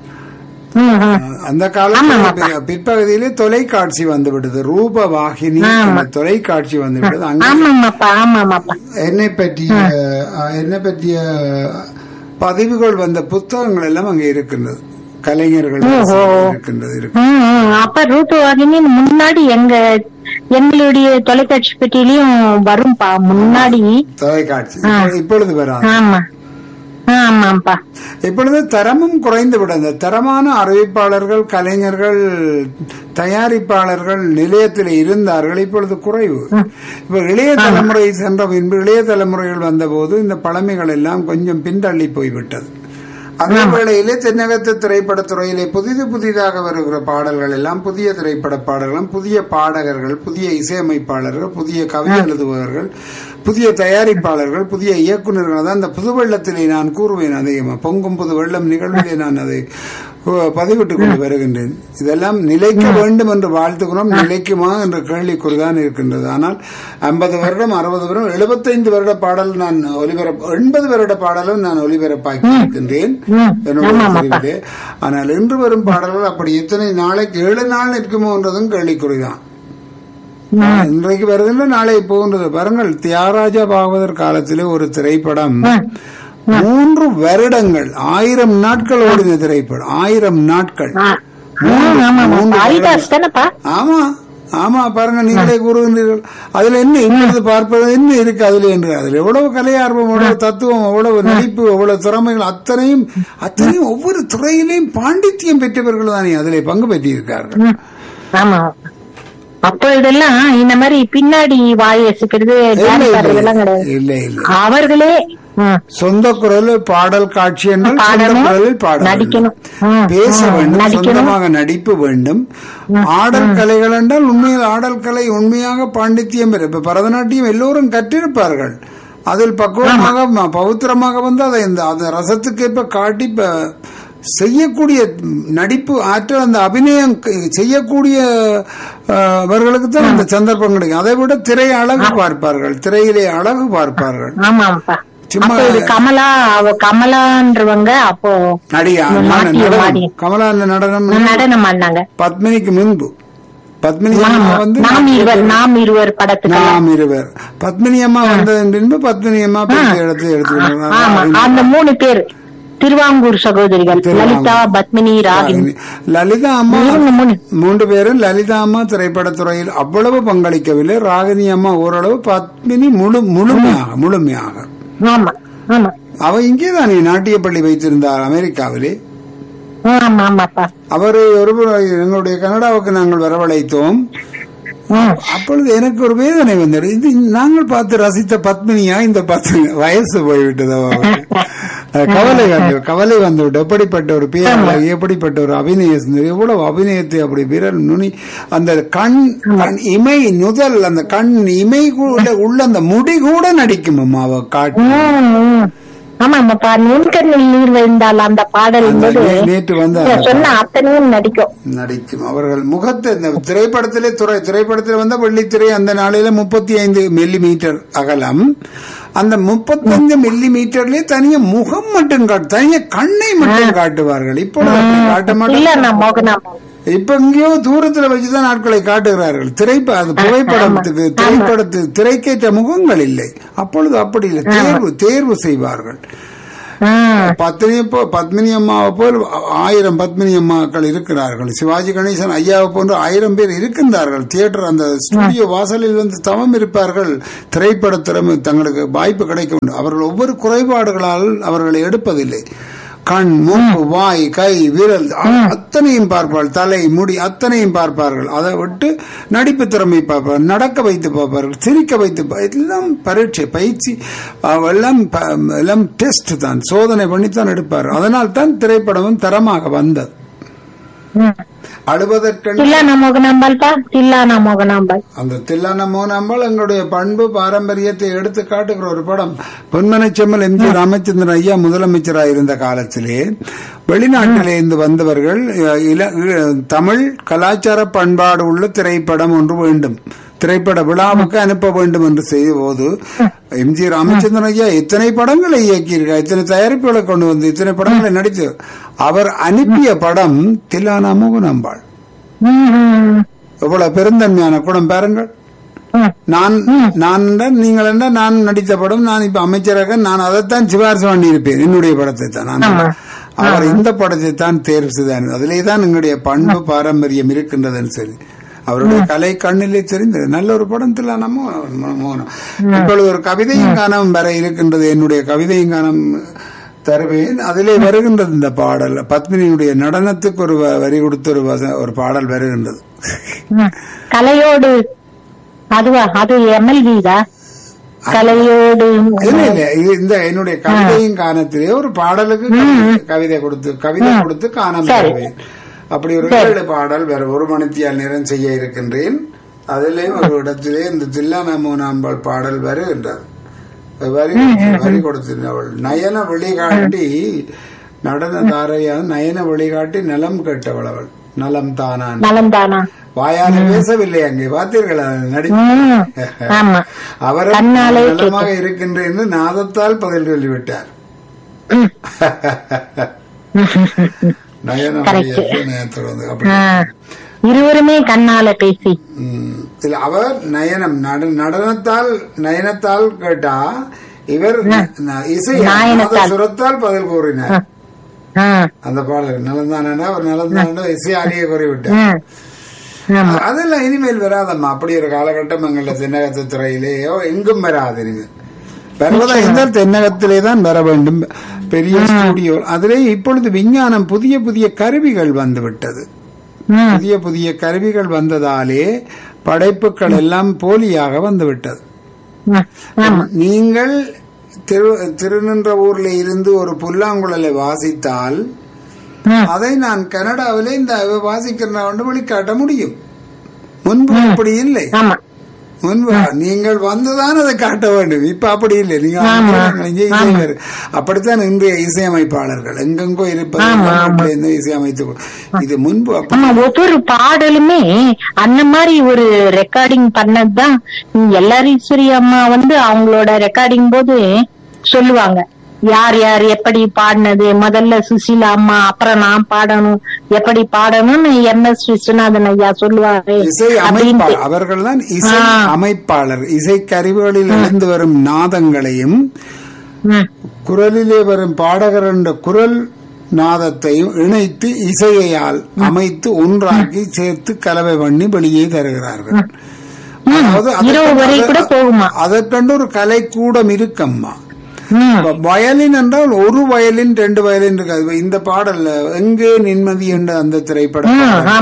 அந்த காலத்தில் பிற்பகுதியிலே தொலைக்காட்சி வந்துவிட்டது, ரூபவாகினி தொலைக்காட்சி வந்துவிட்டது. என்னை பற்றிய என்னை பற்றிய பதிவுகள் வந்த புத்தகங்கள் எல்லாம் அங்கே இருக்கின்றது, கலைஞர்கள் இருக்கின்றது. அப்ப ரூபவாகினி முன்னாடி எங்க எங்களுடைய தொலைக்காட்சி பெட்டியிலையும் வரும்பா முன்னாடி தொலைக்காட்சி. இப்பொழுது வராது. ஆமா ஆமாப்பா. இப்பொழுது தரமும் குறைந்து விட, தரமான அறிவிப்பாளர்கள், கலைஞர்கள், தயாரிப்பாளர்கள் நிலையத்தில் இருந்தார்கள். இப்பொழுது குறைவு. இப்ப இளைய தலைமுறை சென்ற பின்பு இளைய தலைமுறைகள் வந்த போது இந்த பழமைகள் எல்லாம் கொஞ்சம் பின்தள்ளி போய்விட்டது. அதே வேளையிலே தென்னகத்து திரைப்படத்துறையிலே புதிது புதிதாக வருகிற பாடல்கள் எல்லாம் புதிய திரைப்பட பாடல்களும், புதிய பாடகர்கள், புதிய இசையமைப்பாளர்கள், புதிய கவிதை எழுதுபவர்கள், புதிய தயாரிப்பாளர்கள், புதிய இயக்குநர்கள் தான் இந்த புது வெள்ளத்திலே நான் கூறுவேன். அதிகமாக பொங்கும் புது வெள்ளம் நிகழ்விலே நான் அதை பதிவிட்டுக் கொண்டு வருகின்றேன். இதெல்லாம் நிலைக்க வேண்டும் என்று வாழ்த்துக்கிறோம். நிலைக்குமா என்ற கேள்விக்குறிதான் இருக்கின்றது. ஆனால் ஐம்பது வருடம், அறுபது வருடம், எழுபத்தைந்து வருட பாடல் நான் ஒலிபரப்பு, எண்பது வருட பாடலும் நான் ஒலிபரப்பாக்கி இருக்கின்றேன் என்னுடைய பதிவிலே. ஆனால் இன்று வரும் பாடல்கள் அப்படி இத்தனை நாளைக்கு ஏழு நாள் நிற்குமோ என்றதும் கேள்விக்குறிதான். இன்றைக்கு வருகின்ற நாளை போகின்றது. பாருங்கள், தியாகராஜா பாகவதர் காலத்திலே ஒரு திரைப்படம் மூன்று வருடங்கள், ஆயிரம் நாட்கள் ஓடின திரைப்படம். ஆயிரம் நாட்கள். ஆமா ஆமா, பாருங்க, நீங்களே கூறுகின்றீர்கள். அதுல என்ன இப்பொழுது பார்ப்பது என்ன இருக்கு அதுல என்று. அதுல எவ்வளவு கலையார்வம், எவ்வளவு தத்துவம், எவ்வளவு நடிப்பு, எவ்வளவு திறமைகள், அத்தனையும் அத்தனையும் ஒவ்வொரு துறையிலையும் பாண்டித்யம் பெற்றவர்கள் தானே அதிலே பங்கு பெற்றிருக்கார்கள். ஆமா, அப்போ இதெல்லாம் இந்த மாதிரி பின்னாடி வாயசுக்கிறது இல்ல இல்ல, அவர்களே சொந்த குரல் பாடல் காட்சி என்றால் சொந்த குரலில் பாடல், பேச வேண்டும், சொந்தமாக நடிப்பு வேண்டும். ஆடல் கலைகள் என்றால் உண்மையில் ஆடல் கலை உண்மையாக பாண்டித்யம் பெறும். இப்ப பரதநாட்டியம் எல்லோரும் கற்றிருப்பார்கள். அதில் பக்குவமாக பவித்திரமாக வந்து அதை அந்த ரசத்துக்கேற்ப காட்டி செய்யக்கூடிய நடிப்பு ஆற்றல், அந்த அபிநயம் செய்யக்கூடிய அவர்களுக்கு தான் அந்த சந்தர்ப்பம் கிடைக்கும். அதை விட திரை அழகு பார்ப்பார்கள், திரையிலே அழகு பார்ப்பார்கள். கமலா கமலான்றவங்க அப்போ நடிகா கமலா அந்த நடனம் நடனம் ஆடினாங்க பத்மினிக்கு முன்பு. பத்மினி அம்மா வந்து நாம் இருவர் படத்துக்கு நாம் இருவர் பத்மினி அம்மா வந்ததன் பின்பு பத்மினி அம்மா இடத்தை எடுத்துக்கிட்டாங்க. அந்த மூணு பேர் திருவாங்கூர் சகோதரிகள், லலிதா, பத்மினி, ராகினி. லலிதா அம்மா மூன்று பேரும் லலிதா அம்மா திரைப்படத்துறையில் அவ்வளவு பங்களிக்கவில்லை. ராகினி அம்மா ஓரளவு, பத்மினி முழு முழுமையாக முழுமையாக. அவ இங்கேதானே நாட்டிய பள்ளி வைத்திருந்தார் அமெரிக்காவிலே. அவரை ஒரு எங்களுடைய கனடாவுக்கு நாங்கள் வரவழைத்தோம். அப்பொழுது எனக்கு ஒரு வேதனை வந்தது. இது நாங்கள் பார்த்து ரசித்த பத்மினியா இந்த பத்மினி வயசு போய்விட்டது. கவலை கவலை வந்துவிட்டு எப்படிப்பட்ட ஒரு பேரழகு, எப்படிப்பட்ட ஒரு அபிநயம், எவ்வளவு அபிநயத்தை அப்படி விரல் நுனி, அந்த கண் கண் இமை நுதல், அந்த கண் இமை கூட உள்ள அந்த முடி கூட நடிக்கும் அம்மாவை காட்டி. ஆமாப்பா, நுண்கண்ணில் நீர் விழுந்தால் அந்த பாடல் போது நேற்று வந்து சொன்ன அத்தனையும் நடிக்கும் நடிக்கும் அவர்கள் முகத்தை இந்த திரைப்படத்திலே துறை திரைப்படத்தில் வந்த வெள்ளித்திரை அந்த நாளையில முப்பத்தி ஐந்து மில்லி மீட்டர் அகலம். அந்த முப்பத்தஞ்சு மில்லி மீட்டர்லயே தனிய முகம் மட்டும் காட்டு, தனிய கண்ணை மட்டும் காட்டுவார்கள். இப்பொழுது காட்ட மாட்டாங்க. இப்ப எங்கேயோ தூரத்துல வச்சுதான் நாட்களை காட்டுகிறார்கள். திரைப்ப அது புகைப்படத்துக்கு திரைப்படத்து திரைக்கேற்ற முகங்கள் இல்லை. அப்பொழுது அப்படி இல்லை, தேர்வு தேர்வு செய்வார்கள். பத்மினி பத்மினி அம்மாவை போல் ஆயிரம் பத்மினி அம்மாக்கள் இருக்கிறார்கள். சிவாஜி கணேசன் ஐயாவை போன்று ஆயிரம் பேர் இருக்கின்றார்கள். தியேட்டர் அந்த ஸ்டுடியோ வாசலில் வந்து தவம் இருப்பார்கள். திரைப்பட திறமை தங்களுக்கு வாய்ப்பு கிடைக்கும். அவர்கள் ஒவ்வொரு குறைபாடுகளால் அவர்களை எடுப்பதில்லை. கண், மூக்கு, வாய், கை, விரல் அத்தனையும் பார்ப்பார்கள். தலை, முடி அத்தனையும் பார்ப்பார்கள். அதை விட்டு நடிப்பு திறமை பார்ப்பார்கள், நடக்க வைத்து பார்ப்பார்கள், சிரிக்க வைத்து, எல்லாம் பரீட்சை பயிற்சி, எல்லாம் எல்லாம் டெஸ்ட் தான், சோதனை பண்ணித்தான் எடுப்பார். அதனால் தான் திரைப்படமும் தரமாக வந்தது. அழுவதற்கு அந்த தில்லான மோகனாம்பாள் எங்களுடைய பண்பு பாரம்பரியத்தை எடுத்து காட்டுகிற ஒரு படம். பொன்மனச்செம்மல் எம் ஜி ராமச்சந்திரன் ஐயா முதலமைச்சராக இருந்த காலத்திலே வெளிநாட்டிலே இருந்து வந்தவர்கள் தமிழ் கலாச்சார பண்பாடு உள்ள திரைப்படம் ஒன்று வேண்டும், திரைப்பட விழாவுக்கு அனுப்ப வேண்டும் என்று செய்த போது எம் ஜி ராமச்சந்திரன் ஐயா இத்தனை படங்களை இயக்கியிருக்கார், இத்தனை தயாரிப்புகளை கொண்டு வந்து இத்தனை படங்களை நடித்து அவர் அனுப்பிய படம் தில்லானா மோகனாம்பாள். எவ்வளவு பெருந்தன்மையான குணம் பாருங்கள். நான் நான் நீங்கள் என்ன நான் நடித்த படம், நான் இப்ப அமைச்சராக நான் அதைத்தான் சிபாரிசு பண்ணி இருப்பேன், என்னுடைய படத்தை தான். நான் அவர் இந்த படத்தை தான் தேர்வு செய்தார். அதிலேதான் எங்களுடைய பண்பு பாரம்பரியம் இருக்கின்றதுன்னு சொல்லி அவருடைய கலை கண்ணிலே தெரிந்தது. நல்ல ஒரு படத்தில் நம்ம இப்பொழுது ஒரு கவிதையும் காணம் வர இருக்கின்றது. என்னுடைய கவிதையும் காணம் தருவேன். அதிலே வருகின்றது இந்த பாடல். பத்மினியுடைய நடனத்துக்கு ஒரு வரி கொடுத்து ஒரு ஒரு பாடல் வருகின்றது. கலையோடு அதுவா அது எம்எல்விதா கலையோடு இல்ல இல்ல இந்த என்னுடைய கவிதையும் காணத்திலே ஒரு பாடலுக்கு கவிதை கொடுத்து கவிதை கொடுத்து காணம் தருவேன். அப்படி ஒரு ஏழு பாடல் வேற ஒரு மணித்தியால் நேரம் செய்ய இருக்கின்றேன். அதிலே ஒரு இடத்திலே இந்த தில்லானா மோகனாம்பாள் பாடல் வருகின்றது. வரி வரி கொடுத்திருந்தவள் நயன வழிகாட்டி நடன தாரையா நயன வழிகாட்டி நலம் கேட்டவள். அவள் நலம் தானா வாயால பேசவில்லை. அங்கே பார்த்தீர்களா நடிப்பு. அவர் நலமாக இருக்கின்றேன் நாதத்தால் பதில் சொல்லிவிட்டார். இருவருமே கண்ணால பேசி அவர் நயனம் நடனத்தால் நயனத்தால் கேட்டா இவர் இசை சுரத்தால் பதில் கூறினார். அந்த பாடல் நலந்தானா ஒரு நலந்தானா இசை ஆடிய கூறிவிட்டார். அதெல்லாம் இனிமேல் வராதம்மா. அப்படி ஒரு காலகட்டம் எங்கள தென்னகத்து துறையிலேயோ எங்கும் வராது. இனிமேல் வருவதா இருந்தால் தென்னகத்திலே தான் வர வேண்டும். பெரிய ஸ்டுடியோ அதிலே இப்பொழுது விஞ்ஞானம் புதிய புதிய கருவிகள் வந்துவிட்டது. புதிய புதிய கருவிகள் வந்ததாலே படைப்புகள் எல்லாம் போலியாக வந்துவிட்டது. நீங்கள் திரு திருநின்ற ஊர்ல இருந்து ஒரு புல்லாங்குழலை வாசித்தால் அதை நான் கனடாவிலே இந்த வாசிக்கிறேன் வெளிக்காட்ட முடியும். முன்பு அப்படி இல்லை. முன்பு நீங்கள் வந்துதான் அதை காட்ட வேண்டும். இப்ப அப்படி இல்லை. நீங்க அப்படித்தான் இன்றைய இசையமைப்பாளர்கள் எங்கெங்கோ இருப்பது இசையமைத்து இது முன்பு ஒவ்வொரு பாடலுமே அந்த மாதிரி ஒரு ரெக்கார்டிங் பண்ணதுதான். எல்லாரும் ஈஸ்வரி அம்மா வந்து அவங்களோட ரெக்கார்டிங் போது சொல்லுவாங்க யார் யார் எப்படி பாடினது, முதல்ல சுசீலா அம்மா அப்புறம் நான் பாடணும், எப்படி பாடணும்னு எம் எஸ் விஸ்வநாதன் ஐயா சொல்லுவாரு. இசை அமைப்பாளர் அவர்கள் தான் இசை அமைப்பாளர். இசை கருவிகளில் இருந்து வரும் நாதங்களையும் குரலிலே வரும் பாடகர் என்ற குரல் நாதத்தையும் இணைத்து இசையால் அமைத்து ஒன்றாக்கி சேர்த்து கலவை பண்ணி வெளியே தருகிறார்கள். அதற்கண்டு ஒரு கலை கூடம் இருக்கம்மா. வயலின் என்றால் ஒரு வயலின் ரெண்டு வயலின் இருக்காது. இந்த பாடல்ல எங்கே நிம்மதி என்ற அந்த திரைப்படம்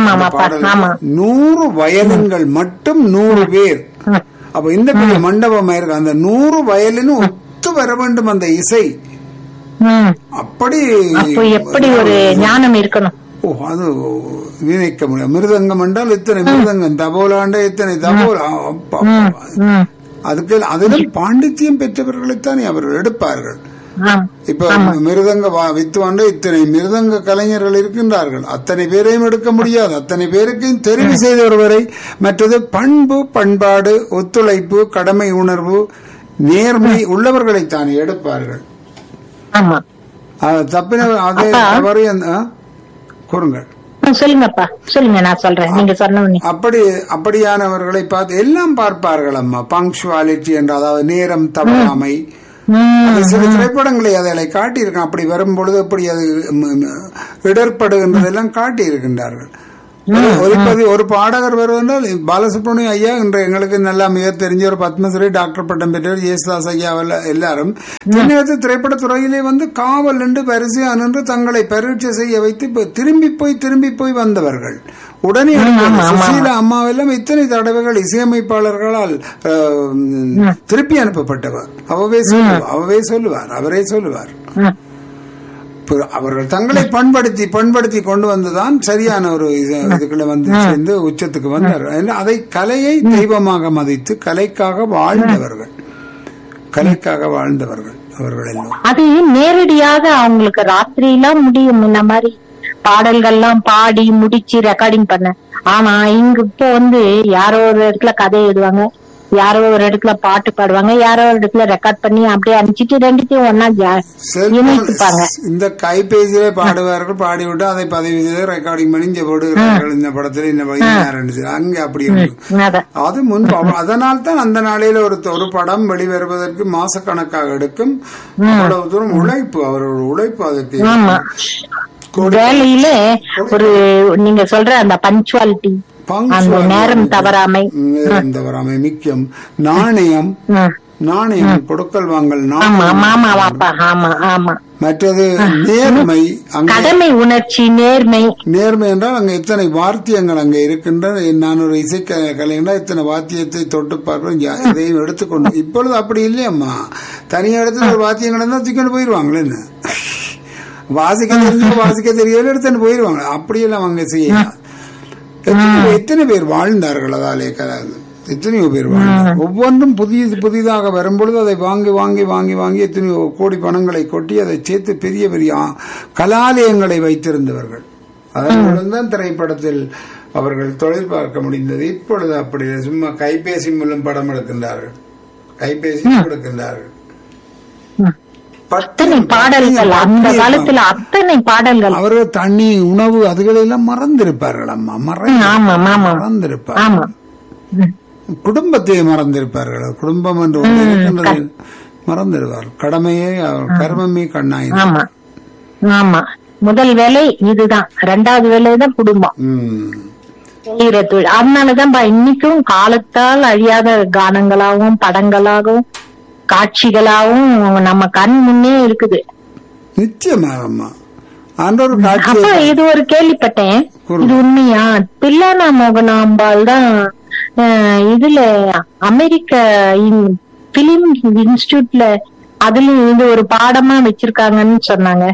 நூறு வயலின்கள் மட்டும் நூறு பேர். அப்ப இந்த பெரிய மண்டபமா இருக்கு. அந்த நூறு வயலினும் ஒத்து வர வேண்டும் அந்த இசை. அப்படி எப்படி ஒரு ஞானம் இருக்கணும். ஓ அது வினைக்க முடியும். மிருதங்கம் என்றால் இத்தனை மிருதங்கம், தபோலாண்ட இத்தனை தபோலா. அதுக்கு அதில் பாண்டித்யம் பெற்றவர்களைத்தானே அவர்கள் எடுப்பார்கள். இப்ப மிருதங்க வித்துவாண்டு இத்தனை மிருதங்க கலைஞர்கள் இருக்கின்றார்கள். அத்தனை பேரையும் எடுக்க முடியாது. அத்தனை பேருக்கும் தெரிவு செய்த ஒருவரை. மற்றது பண்பு, பண்பாடு, ஒத்துழைப்பு, கடமை உணர்வு, நேர்மை உள்ளவர்களைத்தான் எடுப்பார்கள். தப்பின அதே தவறு கூறுங்கள். சொல்லுங்கப்பா, சொல்லுங்க, நான் சொல்றேன். நீங்க சொன்ன அப்படி அப்படியானவர்களை பார்த்து எல்லாம் பார்ப்பார்கள் அம்மா. பங்க்சுவாலிட்டி என்ற, அதாவது நேரம் தவறாமை. சில திரைப்படங்களை அதை காட்டியிருக்கான். அப்படி வரும்பொழுது அப்படி அது இடர்படுகின்றதெல்லாம் காட்டி இருக்கின்றார்கள். ஒருபதி ஒரு பாடகர் வருவதால் பாலசுப்ரமணியம் ஐயா என்ற எங்களுக்கு நல்லா மிக தெரிஞ்ச ஒரு பத்மஸ்ரீ டாக்டர் பட்டம் பெற்றவர் ஜெயசுதாஸ் ஐயா எல்லாரும் தென்னகத்து திரைப்பட துறையிலே வந்து காவல் என்று பரிசு அன்று தங்களை பரீட்சை செய்ய வைத்து திரும்பி போய் திரும்பி போய் வந்தவர்கள். உடனே சுசீலா அம்மாவெல்லாம் இத்தனை தடவைகள் இசையமைப்பாளர்களால் திருப்பி அனுப்பப்பட்டவர். அவவே சொல்லுவார் அவவே சொல்லுவார் அவரே சொல்லுவார். அவர்கள் தங்களை பண்படுத்தி பண்படுத்தி கொண்டு வந்துதான் சரியான ஒரு இதுக்குள்ள வந்து சேர்ந்து உச்சத்துக்கு வந்தார்கள். அதை கலையை தெய்வமாக மதித்து கலைக்காக வாழ்ந்தவர்கள், கலைக்காக வாழ்ந்தவர்கள் அவர்கள் எல்லாம். அது நேரடியாக அவங்களுக்கு ராத்திரியெல்லாம் முடியும் இந்த மாதிரி பாடல்கள்லாம் பாடி முடிச்சு ரெக்கார்டிங் பண்ண. ஆனா இங்க இப்போ வந்து யாரோ ஒரு இடத்துல கதை எழுதுவாங்க, யாரோ ஒரு இடத்துல பாட்டு பாடுவாங்க, யாரோ ஒரு இடத்துல ரெக்கார்ட் பண்ணி அப்படியே அனுப்பிச்சிட்டு ரெண்டுத்தையும் ஒன்னா இணைத்துப்பாங்க. இந்த கைபேசியிலே பாடுவார்கள், பாடிவிட்டு அதை பதிவு செய்து ரெக்கார்டிங் பண்ணி இங்க போடுகிறார்கள். இந்த படத்துல இந்த அங்க அப்படி அது முன். அதனால் தான் அந்த நாளையில ஒரு ஒரு படம் வெளிவருவதற்கு மாசக்கணக்காக எடுக்கும். அவ்வளவு தூரம் உழைப்பு, அவரோட உழைப்பு அதுக்கு. வேலையில ஒரு நீங்க சொல்ற அந்த பஞ்சுவாலிட்டி, நேரம் தவறாமை தவறாமை முக்கியம். நாணயம் நாணயம் கொடுக்கல் வாங்கல், மற்றது நேர்மை, கடமை உணர்ச்சி, நேர்மை. நேர்மை என்றால் அங்க எத்தனை வாத்தியங்கள் அங்க இருக்கின்றன. நான் ஒரு இசை கலைஞனா இத்தனை வாத்தியத்தை தொட்டு பார்ப்பேன், எதையும் எடுத்துக்கொண்டு. இப்பொழுது அப்படி இல்லையம்மா. தனியா இடத்துல ஒரு வாத்தியங்கள் இருந்தா தூக்கிட்டு போயிருவாங்களேன்னு. வாசிக்க தெரிஞ்சு வாசிக்க தெரியல எடுத்துட்டு போயிருவாங்க. அப்படியெல்லாம் அவங்க செய்ய எத்தனை பேர் வாழ்ந்தார்கள். அதாலே எத்தனையோ பேர் வாழ்ந்தார்கள். ஒவ்வொன்றும் புதிய புதிதாக வரும்பொழுது அதை வாங்கி வாங்கி வாங்கி வாங்கி எத்தனையோ கோடி பணங்களை கொட்டி அதை சேர்த்து பெரிய பெரிய கலாலயங்களை வைத்திருந்தவர்கள். அதனால்தான் திரைப்படத்தில் அவர்கள் தொழில் பார்க்க முடிந்தது. இப்பொழுது அப்படி சும்மா கைபேசி மூலம் படம் எடுக்கின்றார்கள், கைபேசி எடுக்கின்றார்கள். அத்தனை பாடல்கள், அந்த காலத்துல அத்தனை பாடல்கள். அவர்கள் தண்ணி, உணவு அதுகளெல்லாம் மறந்திருப்பார்கள் அம்மா. மறந்திருப்பார்கள், குடும்பத்தை மறந்திருப்பார்கள். குடும்பம் என்று மறந்திருப்பார். கடமையே கர்மமே கண்ணாய். ஆமா, முதல் வேலை இதுதான், இரண்டாவது வேலைதான் குடும்பம். அதனாலதான் இன்னைக்கும் காலத்தால் அழியாத கானங்களாகவும் படங்களாகவும் காட்சிகளாகவும் நம்ம கண் முன்னே இருக்குது. நிச்சயமாக. அப்ப இது ஒரு கேள்விப்பட்டேன், இது உண்மையா? தில்லானா மோகனாம்பாள் தான் இதுல அமெரிக்க பிலிம் இன்ஸ்டிடியூட்ல அதுலயும் இது ஒரு பாடமா வச்சிருக்காங்கன்னு சொன்னாங்க.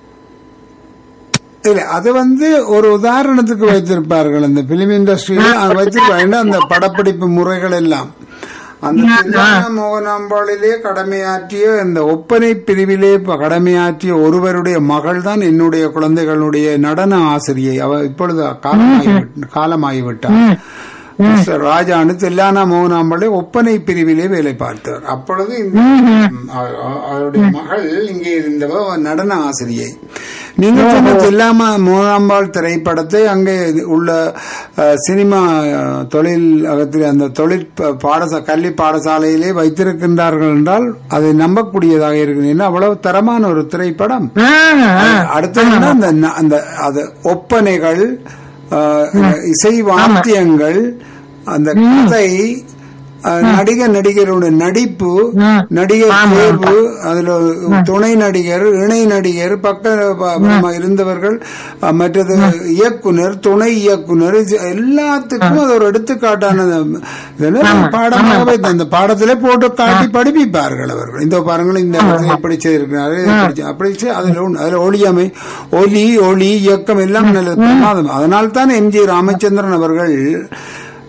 இல்ல, அது வந்து ஒரு உதாரணத்துக்கு வைத்திருப்பார்கள். அந்த பிலிம் இண்டஸ்ட்ரியில வைத்திருப்பாங்க அந்த படப்பிடிப்பு முறைகள் எல்லாம். அந்த தில்லானா மோகனாம்பாளிலே கடமையாற்றிய இந்த ஒப்பனை பிரிவிலே கடமையாற்றிய ஒருவருடைய மகள் தான் என்னுடைய குழந்தைகளுடைய நடன ஆசிரியை. அவ இப்பொழுது காலமாகி காலமாகிவிட்டார். மிஸ்டர் ராஜானு தில்லானா மோகனாம்பாளை ஒப்பனை பிரிவிலே வேலை பார்த்தவர். அப்பொழுது அவருடைய மகள் இங்கே இருந்தவ நடன ஆசிரியை. நீங்க சொன்ன தில்லாமா மோகனாம்பாள் திரைப்படத்தை அங்கே உள்ள சினிமா தொழில் அகத்தில் அந்த தொழில் பாடசா கல்வி பாடசாலையிலே வைத்திருக்கின்றார்கள் என்றால் அதை நம்பக்கூடியதாக இருக்கு. அவ்வளவு தரமான ஒரு திரைப்படம். அடுத்தது அந்த அது ஒப்பனைகள், இசை வாத்தியங்கள், அந்த கதை, நடிகர் நடிகருடைய நடிப்பு, நடிகர் தேர்வு, அதுல துணை நடிகர், இணை நடிகர், பக்க இருந்தவர்கள், மற்றது இயக்குனர், துணை இயக்குனர், எல்லாத்துக்கும் அது ஒரு எடுத்துக்காட்டான பாடமாகவே அந்த பாடத்திலே போட்டு காட்டி படிப்பிப்பார்கள் அவர்கள். இந்த பாருங்கள், இந்த எப்படி செய்திருக்கிறாரு, அப்படி அதுல அதுல ஒளியமை, ஒலி ஒளி இயக்கம் எல்லாம் நல்லது. அதனால்தான் எம் ஜி ராமச்சந்திரன் அவர்கள்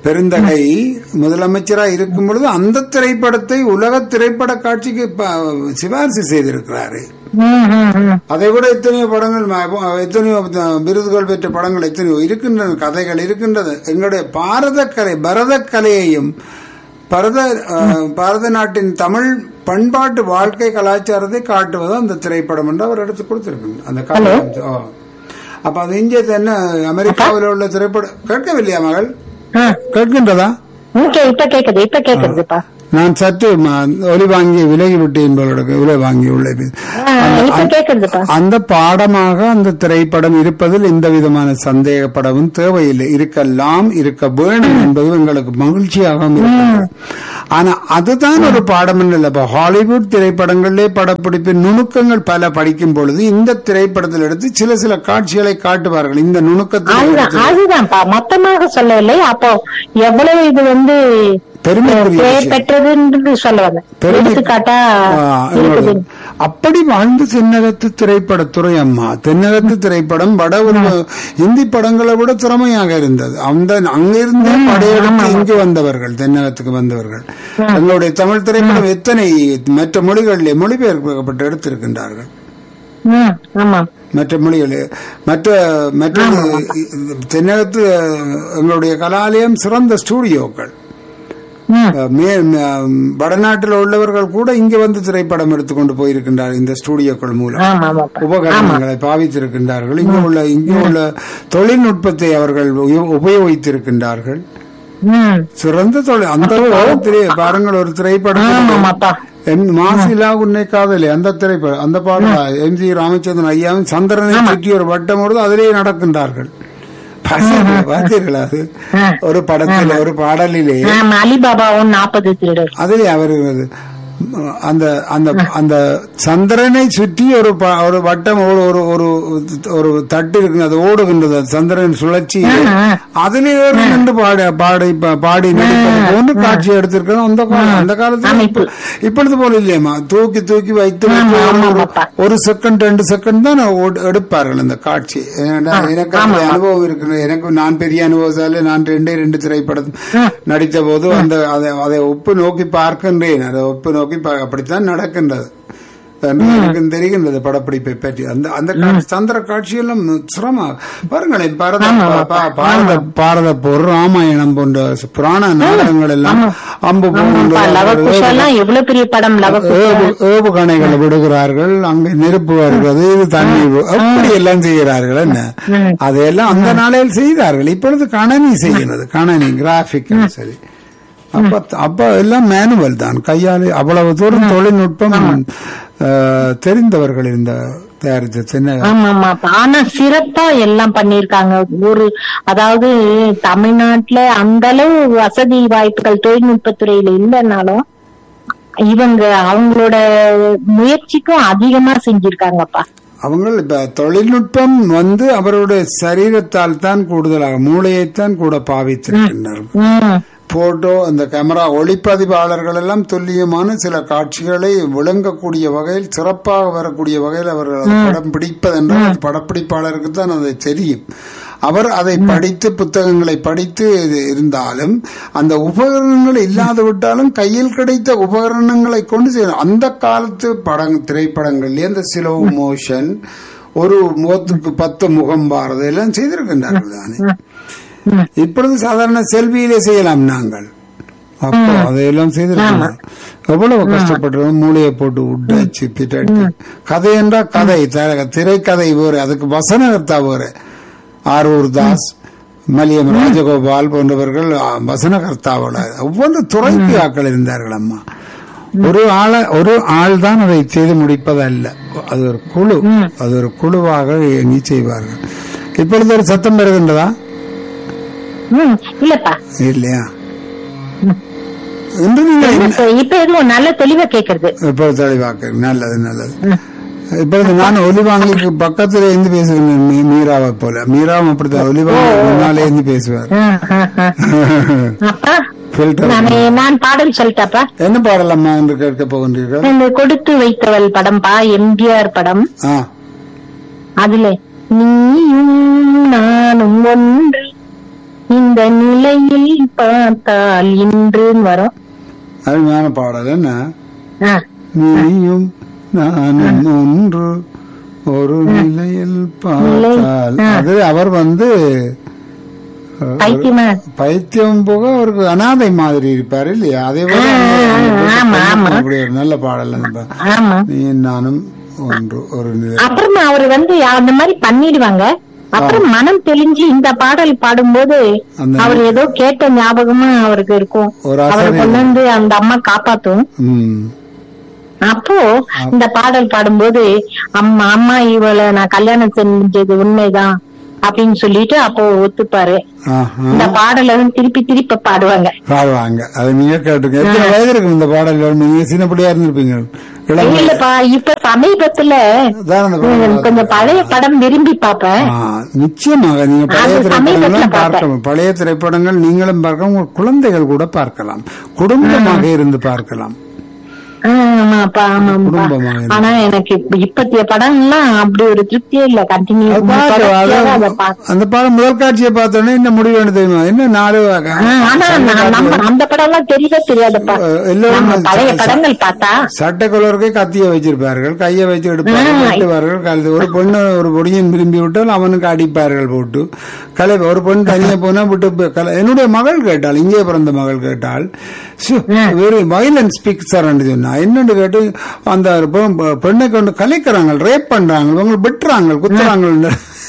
பெருந்தகை முதலமைச்சராக இருக்கும் பொழுது அந்த திரைப்படத்தை உலக திரைப்பட காட்சிக்கு சிபாரிசு செய்திருக்கிறாரு. அதை விட எத்தனையோ படங்கள், எத்தனையோ விருதுகள் பெற்ற படங்கள் எத்தனையோ இருக்கின்றன, கதைகள் இருக்கின்றது. எங்களுடைய பாரத கலை, பரத கலையையும் பரத பாரத நாட்டின் தமிழ் பண்பாட்டு வாழ்க்கை கலாச்சாரத்தை காட்டுவது அந்த திரைப்படம் என்று அவர் எடுத்து கொடுத்திருக்கிறார் அந்த காலம். அப்ப அது இங்கே என்ன அமெரிக்காவில் உள்ள திரைப்படம் கேட்கவில்லையா மகள்? கேட்கின்றதா? இப்ப கேக்குது, இப்ப கேக்குதுப்பா. நான் சற்று ஒலி வாங்கி விலகி விட்டேன் என்பதற்கு விலை வாங்கி உள்ளது. அந்த பாடமாக அந்த திரைப்படம் இருப்பதில் எந்த விதமான சந்தேகப்படவும் தேவையில்லை. இருக்கலாம், இருக்க வேணும் என்பது எங்களுக்கு மகிழ்ச்சியாக இருக்கிறது. ஆனா அதுதான் ஒரு பாடம் இல்ல. ஹாலிவுட் திரைப்படங்களிலே படப்பிடிப்பின் நுணுக்கங்கள் பல படிக்கும் பொழுது இந்த திரைப்படத்தில் எடுத்து சில சில காட்சிகளை காட்டுவார்கள். இந்த நுணுக்கத்தில் அதுதான்ப்பா, மொத்தமாக சொல்லவில்லை. அப்போ எவ்வளவு இது வந்து அப்படி வாழ்ந்து தென்னகத்து திரைப்படத்துறை அம்மா. தென்னகத்து திரைப்படம் வட இந்தி படங்களை விட திறமையாக இருந்தது. அந்த அங்கிருந்தே படையெடுத்து இங்கு வந்தவர்கள், தென்னகத்துக்கு வந்தவர்கள். எங்களுடைய தமிழ் திரைப்படம் எத்தனை மற்ற மொழிகளிலே மொழிபெயர்க்கப்பட்டு எடுத்திருக்கின்றார்கள். மற்ற மொழிகள் மற்ற மற்ற தென்னகத்து எங்களுடைய கலாலயம் சிறந்த ஸ்டூடியோக்கள். வடநாட்டில் உள்ளவர்கள் கூட இங்க வந்து திரைப்படம் எடுத்துக்கொண்டு போயிருக்கின்றார்கள். இந்த ஸ்டூடியோக்கள் மூலம் உபகரணங்களை பாவித்திருக்கின்றார்கள். இங்கு உள்ள இங்கு உள்ள தொழில்நுட்பத்தை அவர்கள் உபயோகித்திருக்கின்றார்கள். சிறந்த தொழில். அந்த காலத்திலே பாருங்கள், ஒரு திரைப்படம் மாசிலா உன்னை காதலி, அந்த திரைப்படம், அந்த பாடல் எம் ஜி ராமச்சந்திரன் ஐயாவின் சந்திரனை சுற்றி ஒரு வட்டம் வருது, அதிலேயே நடக்கின்றார்கள். பார்த்தீர்களா? அது ஒரு படத்தில் ஒரு பாடலிலே அலிபாபாவும் நாற்பது திருடர், அதிலே அவர் அந்த அந்த அந்த சந்திரனை சுற்றி ஒரு ஒரு வட்டம் ஒரு ஒரு ஒரு தட்டு இருக்கு, அது ஓடுகின்றது. சந்திரன் சுழற்சி அதிலே நின்று பாடி பாடி பாடி நடிப்பது காட்சி எடுத்திருக்கிறது. அந்த காலம் அந்த காலத்துல இப்பொழுது போல இல்லையம்மா, தூக்கி தூக்கி வைத்து ஒரு செகண்ட் ரெண்டு செகண்ட் தான் எடுப்பார்கள் அந்த காட்சி. எனக்கு அனுபவம் இருக்கு. எனக்கு நான் பெரிய அனுபவத்தால நான் ரெண்டே ரெண்டு திரைப்படம் நடித்த போது அந்த அதை ஒப்பு நோக்கி பார்க்கின்றேன். அதை ஒப்பு நோக்கி அப்படித்தான் நடக்கின்றது. எனக்கு தெரிகின்றது படப்பிடிப்பை பற்றி. அந்த அந்த சந்திர காட்சியெல்லாம் சிரமம் பாருங்களேன். பாரத பாரத போர், ராமாயணம் போன்ற புராண நாடகங்கள் எல்லாம் அம்பு ஏவுகணைகளை விடுகிறார்கள், அங்கே நெருப்பு வருகிறது, இது தண்ணீர், அப்படி எல்லாம் செய்கிறார்கள். என்ன அதையெல்லாம் அந்த நாளையில் செய்தார்கள். இப்பொழுது கணனி செய்கிறது, கணனி கிராபிக் சரி. அப்ப அப்ப எல்லாம் மேனுவல் தான், கையாளி. அவ்வளவு தூரம் தொழில்நுட்பம் தெரிந்தவர்கள் இந்த தயாரித்து. ஆனா சிறப்பா எல்லாம் பண்ணிருக்காங்க. ஒரு அதாவது தமிழ்நாட்டுல அந்த அளவு வசதி வாய்ப்புகள் தொழில்நுட்பத்துறையில இல்லைன்னாலும் இவங்க அவங்களோட முயற்சிக்கும் அதிகமா செஞ்சிருக்காங்கப்பா. அவங்க இப்ப தொழில்நுட்பம் வந்து அவருடைய சரீரத்தால் தான் கூடுதலாக மூளையைத்தான் கூட பாவித்திருக்கின்றார்கள். போட்டோ, அந்த கேமரா ஒளிப்பதிவாளர்கள் எல்லாம் துல்லியமான சில காட்சிகளை விளங்கக்கூடிய வகையில் சிறப்பாக வரக்கூடிய வகையில் அவர்கள் படம் பிடிப்பதென்றால் படப்பிடிப்பாளருக்கு தான் அதை தெரியும். அவர் அதை படித்து புத்தகங்களை படித்து இருந்தாலும் அந்த உபகரணங்கள் இல்லாது விட்டாலும் கையில் கிடைத்த உபகரணங்களை கொண்டு செய்யணும். அந்த காலத்து படம் திரைப்படங்கள்ல அந்த ஸ்லோ மோஷன், ஒரு முகத்துக்கு பத்து முகம் பாரத எல்லாம் செய்திருக்கின்றார்கள் தானே. இப்பொழுது சாதாரண செல்வியிலே செய்யலாம் நாங்கள். அப்போ அதையெல்லாம் செய்திருக்கோம். எவ்வளவு கஷ்டப்பட்டு மூளையை போட்டு உட்டாச்சு பிட்டாச்சு. கதை என்றா கதை, திரைக்கதை வேறு, அதுக்கு வசனகர்த்தா வேறு. ஆரூர் தாஸ், மலியம் ராஜகோபால் போன்றவர்கள் வசனகர்த்தாவோட ஒவ்வொரு துறைக்கு ஆக்கள் இருந்தார்கள். அம்மா ஒரு ஆள ஒரு ஆள் தான் அதை செய்து முடிப்பதல்ல, அது ஒரு குழு, அது ஒரு குழுவாக எங்கி செய்வார்கள். இப்பொழுது ஒரு சத்தம் வருகின்றதா? இல்லையா? இப்ப எதுவும் நல்ல தெளிவா கேக்குறது. இப்ப தெளிவா கேக்கு. நல்லது நல்லது. இப்பொழுது நான் ஒலிவாங்கி பக்கத்துல இருந்து பேசுகிறேன் மீராவை போல. மீராவும் அப்படித்தான் ஒலிவாங்கி முன்னாலே இருந்து பேசுவார். நான் பாடல் சொல்லிட்டாப்பா. என்ன பாடல் அம்மா என்று கேட்க போகின்றீர்கள்? கொடுத்து வைத்தவள் படம் பா, எம்ஜிஆர் படம். அதுல நீயும் நானும் ஒன்று இந்த நிலையில் பார்த்தால் இன்றுன்னு வரும். அருமையான பாடல். என்ன ஆ, நீயும் நானும் ஒன்று ஒரு நிலையில் பார்த்தால், ஆ. அது அவர் வந்து அஹ், பைத்தியமா? பைத்தியம் போக அவருக்கு அனாதை மாதிரி இருப்பாரு இல்லையா? அதே போல ஆமா, ஆமா. அப்படி ஒரு நல்ல பாடல். அந்த பா- ஆமா. நீ நானும் ஒன்று ஒரு நிலை. அப்புறமா அவரு வந்து அந்த மாதிரி பண்ணிடுவாங்க. அப்புறம் மனம் தெளிஞ்சு இந்த பாடல் பாடும்போது அந்த- அவர் ஏதோ கேட்ட ஞாபகமா அவருக்கு இருக்கும். ஒரு அவரை அசரி- கொண்டு வந்து அந்த அம்மா காப்பாத்தும். ம். அப்போ இந்த பாடல் பாடும்போது அம்மா அம்மா இவளை நான் கல்யாணம் செஞ்சது உண்மைதான் அப்படின்னு சொல்லிட்டு அப்போ ஒத்துப்பாரு. ஆஹா. இந்த பாடலை வந்து திருப்பி திருப்பி பாடுவாங்க. பாடுவாங்க. அது நீங்க கேட்டுங்க. எத்தனை வயது இருக்கும் இந்த பாடல்? நீங்க சின்ன பிள்ளையா இருந்திருப்பீங்க. இளம் வயது. இல்லப்பா, இப்ப சமீபத்துல அதான் அந்த பாடல். கொஞ்சம் பழைய படம் விரும்பி பாப்பேன். ஆ, நிச்சயமாக நீங்க பழைய அது திரைப்படங்களும் சமீபத்துல பார்க்கலாம். பழைய திரைப்படங்கள் நீங்களும் பார்க்கலாம், உங்க குழந்தைகள் கூட பார்க்கலாம், குடும்பமாக இருந்து பார்க்கலாம். ஆமாப்பா, ஆமாப்பா. குடும்பமாக இருந்து. ஆனா எனக்கு இப்ப- இப்பத்திய படம் எல்லாம் அப்படி ஒரு திருப்தியே இல்ல. கண்டினியூ அது பார்க்க- அதான் அந்த பாடம் முதல் காட்சியை பார்த்தோன்னே என்ன முடிவு என்ன தெரியுமா? என்ன நாலு ஆனா நான் நம்ம அந்த படம் எல்லாம் தெரியவே தெரியாதுப்பா. எல்லோரும் நம்ம பழைய படங்கள் பார்த்தா சட்டை கலருக்கே கத்திய வச்சிருப்பார்கள், கையை வச்சு எடுப்பார்கள், வெட்டுவார்கள். கழுத்து ஒரு பொண்ணு ஒரு பொடியும் விரும்பி விட்டால் அவனுக்கு அடிப்பார்கள் போட்டு. கலை ஒரு பொண்ணு தனியா போனா விட்டு போ- கலை- என்னுடைய மகள் கேட்டாள், இங்கே பிறந்த மகள் கேட்டாள், வெரி வயலன்ஸ் பிக்சர் சொன்னா என்னன்னு கேட்டு அந்த பெ- பெண்ணை கொண்டு கலைக்கிறாங்க, ரேப் பண்றாங்க, அவங்க வெட்டுறாங்க, குத்துறாங்க.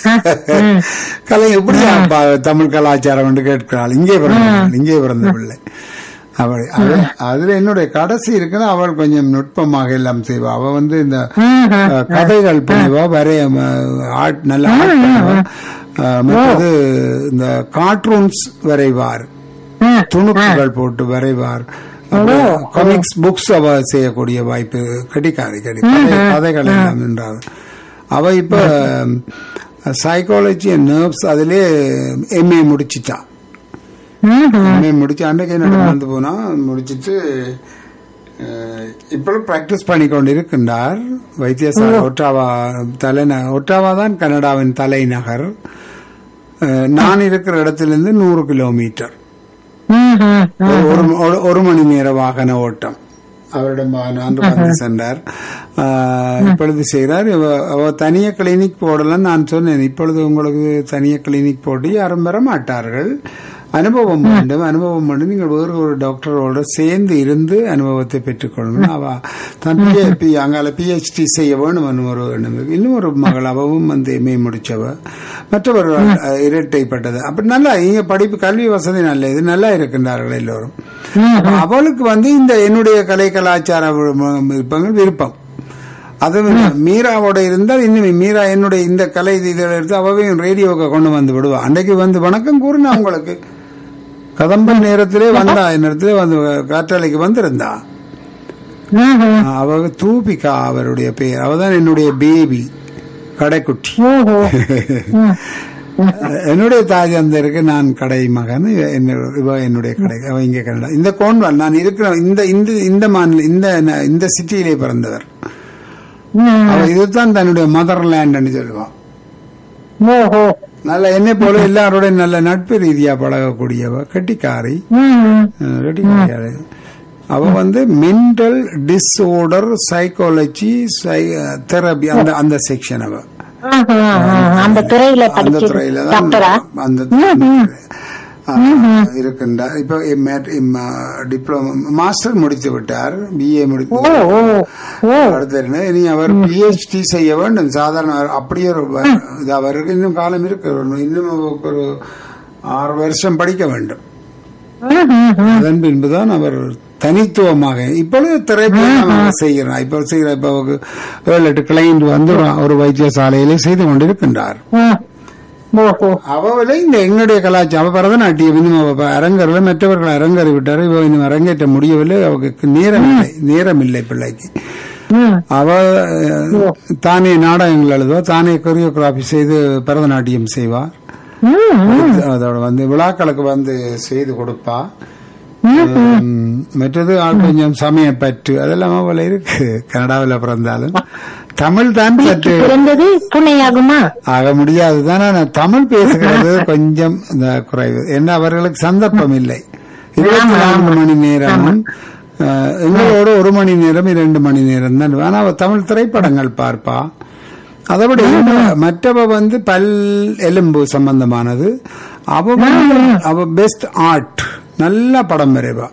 கலை எப்படி தமிழ் கலாச்சாரம் என்று கேட்கிறாள். இங்கே பிறந்த இங்கே பிறந்த பிள்ளை அவள். அது- அதுல என்னுடைய கடைசி இருக்குன்னா அவள் கொஞ்சம் நுட்பமாக எல்லாம் செய்வா. அவ வந்து இந்த அஹ், கதைகள் புனைவா, வரைய ஆர்ட் நல்ல ஆர்ட் பண்ணுவா. அஹ், மற்றது இந்த கார்ட்டூன்ஸ் வரைவார், துணுக்குகள் போட்டு வரைவார். காமிக்ஸ் புக்ஸ் அவ செய்யக்கூடிய வாய்ப்பு கிடைக்காது. கிடைக்கும் கதைகள் எல்லாம் என்றார். அவ இப்ப சைக்காலஜி அண்ட் நர்வ்ஸ் அதிலே எம்ஏ முடிச்சிட்டா. எம்ஏ முடிச்சு அன்றைக்கு என்ன நடந்து போனா முடிச்சிட்டு இப்ப பிராக்டிஸ் பண்ணிக்கொண்டு இருக்கின்றார். வைத்தியசாலை ஒட்டாவா தலைந ஒட்டாவா தான் கனடாவின் தலைநகர். அஹ், நான் இருக்கிற இடத்திலிருந்து நூறு கிலோமீட்டர், ஒரு ஒரு- ஒரு மணி நேர வாகன ஓட்டம். அவரிடம் அன்று வந்து சென்றார். ஆஹ், இப்பொழுது செய்கிறார். இவ- அவ தனிய கிளினிக் போடலாம் நான் சொன்னேன். இப்பொழுது உங்களுக்கு தனிய கிளினிக் போட்டு யாரும் வர மாட்டார்கள். அனுபவம் வேண்டும், அனுபவம் வேண்டும். நீங்கள் வேறு ஒரு டாக்டரோட சேர்ந்து இருந்து அனுபவத்தை பெற்றுக்கொள்ளணும். அவ தான் பி அங்கால பிஹெச்டி செய்ய வேணும் ஒரு எண்ணம் இருக்கு. இன்னும் ஒரு மகள் அவவும் வந்து எம்ஏ முடிச்சவ, மற்றவர் இரட்டைப்பட்டது. அப்படி நல்லா இங்க படிப்பு கல்வி வசதி நல்ல இது நல்லா இருக்கின்றார்கள் எல்லோரும். அவளுக்கு வந்து இந்த என்னுடைய கலை கலாச்சார விருப்பங்கள் விருப்பம். அது மீராவோட இருந்தால் இன்னும் மீரா என்னுடைய இந்த கலை இதில் எடுத்து அவவையும் ரேடியோவுக்கு கொண்டு வந்து விடுவா. அன்றைக்கு வந்து வணக்கம் கூறினா உங்களுக்கு கதம்பம் நேரத்திலே வந்தா, நேரத்திலே வந்து காற்றாலைக்கு வந்திருந்தா. அவ தூபிகா அவருடைய பெயர். அவதான் என்னுடைய பேபி கடைக்குட்டி. என்னுடைய தாய் தந்தருக்கு நான் கடை மகன், இவ என்னுடைய கடை. அவ இங்கே கனடா. இந்த கோன்வால் நான் இருக்கிற இந்த இந்த மாநில இந்த இந்த சிட்டியிலே பிறந்தவர். அவ இதுதான் தன்னுடைய மதர்லேண்ட் சொல்லுவான். நல்ல என்னை போல எல்லாரோட நல்ல நட்பு ரீதியா பழகக்கூடியவ, கட்டிக்காரி. கட்டிக்காரி அவ வந்து மென்டல் டிஸ்ஆர்டர் சைக்காலஜி தெரபி அந்த அந்த செக்ஷன். அவ அந்த துறையில அந்த துறையில தான் அந்த இருக்கின்றார். இப்ப டிப்ளமோ மாஸ்டர் முடித்து விட்டார், பிஏ முடித்து. அடுத்த இனி அவர் பிஹெச்டி செய்ய வேண்டும். சாதாரண அப்படியே அவருக்கு இன்னும் காலம் இருக்கு, இன்னும் ஒரு ஆறு வருஷம் படிக்க வேண்டும். அதன் பின்புதான் அவர் தனித்துவமாக இப்பொழுது திரைப்படம் செய்கிறார். இப்ப செய்கிற இப்ப ஏழு எட்டு கிளைண்ட் வந்து ஒரு வைத்தியசாலையிலே செய்து கொண்டிருக்கின்றார். அவளை இந்த எங்களுடைய கலாச்சாரம் பரதநாட்டியம் இன்னும் அரங்கர்ல மற்றவர்கள் அரங்கறி விட்டாரு. இவ இன்னும் அரங்கேற்ற முடியவில்லை, அவருக்கு நேரம் இல்லை நேரம் இல்லை பிள்ளைக்கு. அவ தானே நாடகங்கள் எழுதுவா, தானே கொரியோகிராபி செய்து பரதநாட்டியம் செய்வார். அதோட வந்து விழாக்களுக்கு வந்து செய்து கொடுப்பா. மற்றது ஆள் கொஞ்சம் சமயப்பற்று அதெல்லாமா போல இருக்கு. கனடாவில் பிறந்தாலும் தமிழ் தான் சற்று புனையாகுமா ஆக முடியாதுதான். ஆனால் தமிழ் பேசுகிறது கொஞ்சம் குறைவு. என்ன அவர்களுக்கு சந்தர்ப்பம் இல்லை. இருபத்தி நான்கு மணி நேரமும் எங்களோட ஒரு மணி நேரம் இரண்டு மணி நேரம் தான். ஆனா தமிழ் திரைப்படங்கள் பார்ப்பா. அதோட மற்றவ வந்து பல் எலும்பு சம்பந்தமானது. அவ அவ பெஸ்ட் ஆர்ட், நல்ல படம் வரைவா,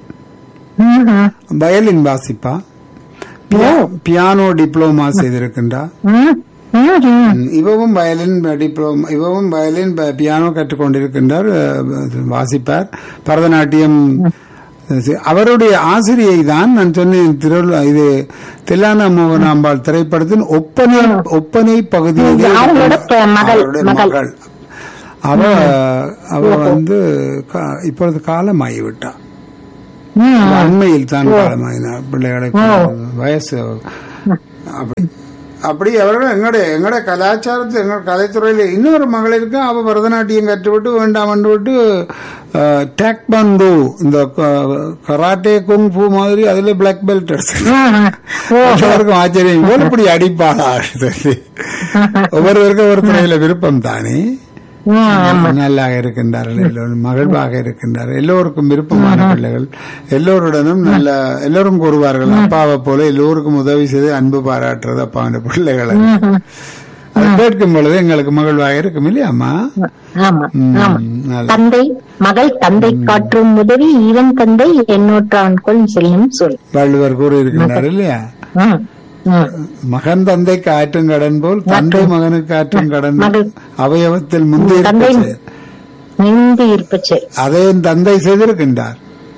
violin வாசிப்பா, piano diploma செய்திருக்கின்றா. இவவும் violin diploma, இவவும் violin piano கற்றுக்கொண்டிருக்கின்றார், வாசிப்பார். Bharatanatyam அவருடைய ஆசிரியை தான் நான் சொன்னேன். திருவள்ளு இது தில்லானா மோகனாம்பாள் திரைப்படத்தின் ஒப்பனை ஒப்பனை பகுதியில் அவருடைய மகள். அவ அவ வந்து இப்பொழுது காலமாகிவிட்டார். அண்மையில் தான் காலமாகினார். பிள்ளைகளை வயசு அப்படி அப்படி அவர்கள் எங்களுடைய எங்களுடைய கலாச்சாரத்தில் எங்களோட கலைத்துறையில இன்னொரு மகள் இருக்கு. அவ பரதநாட்டியம் கற்றுவிட்டு வேண்டாம் விட்டு டேக்பாண்டோ இந்த கராட்டே குங் பூ மாதிரி அதுல பிளாக் பெல்ட் எடுத்து ஆச்சரியம் போல இப்படி அடிப்பாளா. ஒவ்வொருவருக்கும் ஒரு துறையில விருப்பம் தானே. நல்லா இருக்கின்றார்கள், எல்லோரும் மகிழ்வாக இருக்கின்றார்கள், எல்லோருக்கும் விருப்பமான பிள்ளைகள். எல்லோருடனும் நல்ல எல்லோரும் கூறுவார்கள் அப்பாவை போல எல்லோருக்கும் உதவி செய்து அன்பு பாராட்டுறது அப்பாவோட பிள்ளைகளை. அதை கேட்கும் பொழுது எங்களுக்கு மகிழ்வாக இருக்கும் இல்லையாம்மா. தந்தை மகள் தந்தை காற்றும் உதவி ஈவன் தந்தை என்னோற்றான் கொள் செல்லும் சொல் வள்ளுவர் கூறியிருக்கின்றார் இல்லையா. மகன் தந்தைக்கு ஆற்றும் கடன் போல் தந்தை மகனுக்கு ஆற்றும் கடன் அவயவத்தில் முந்தி இருப்ப அதையும் தந்தை செய்திருக்கின்றார்.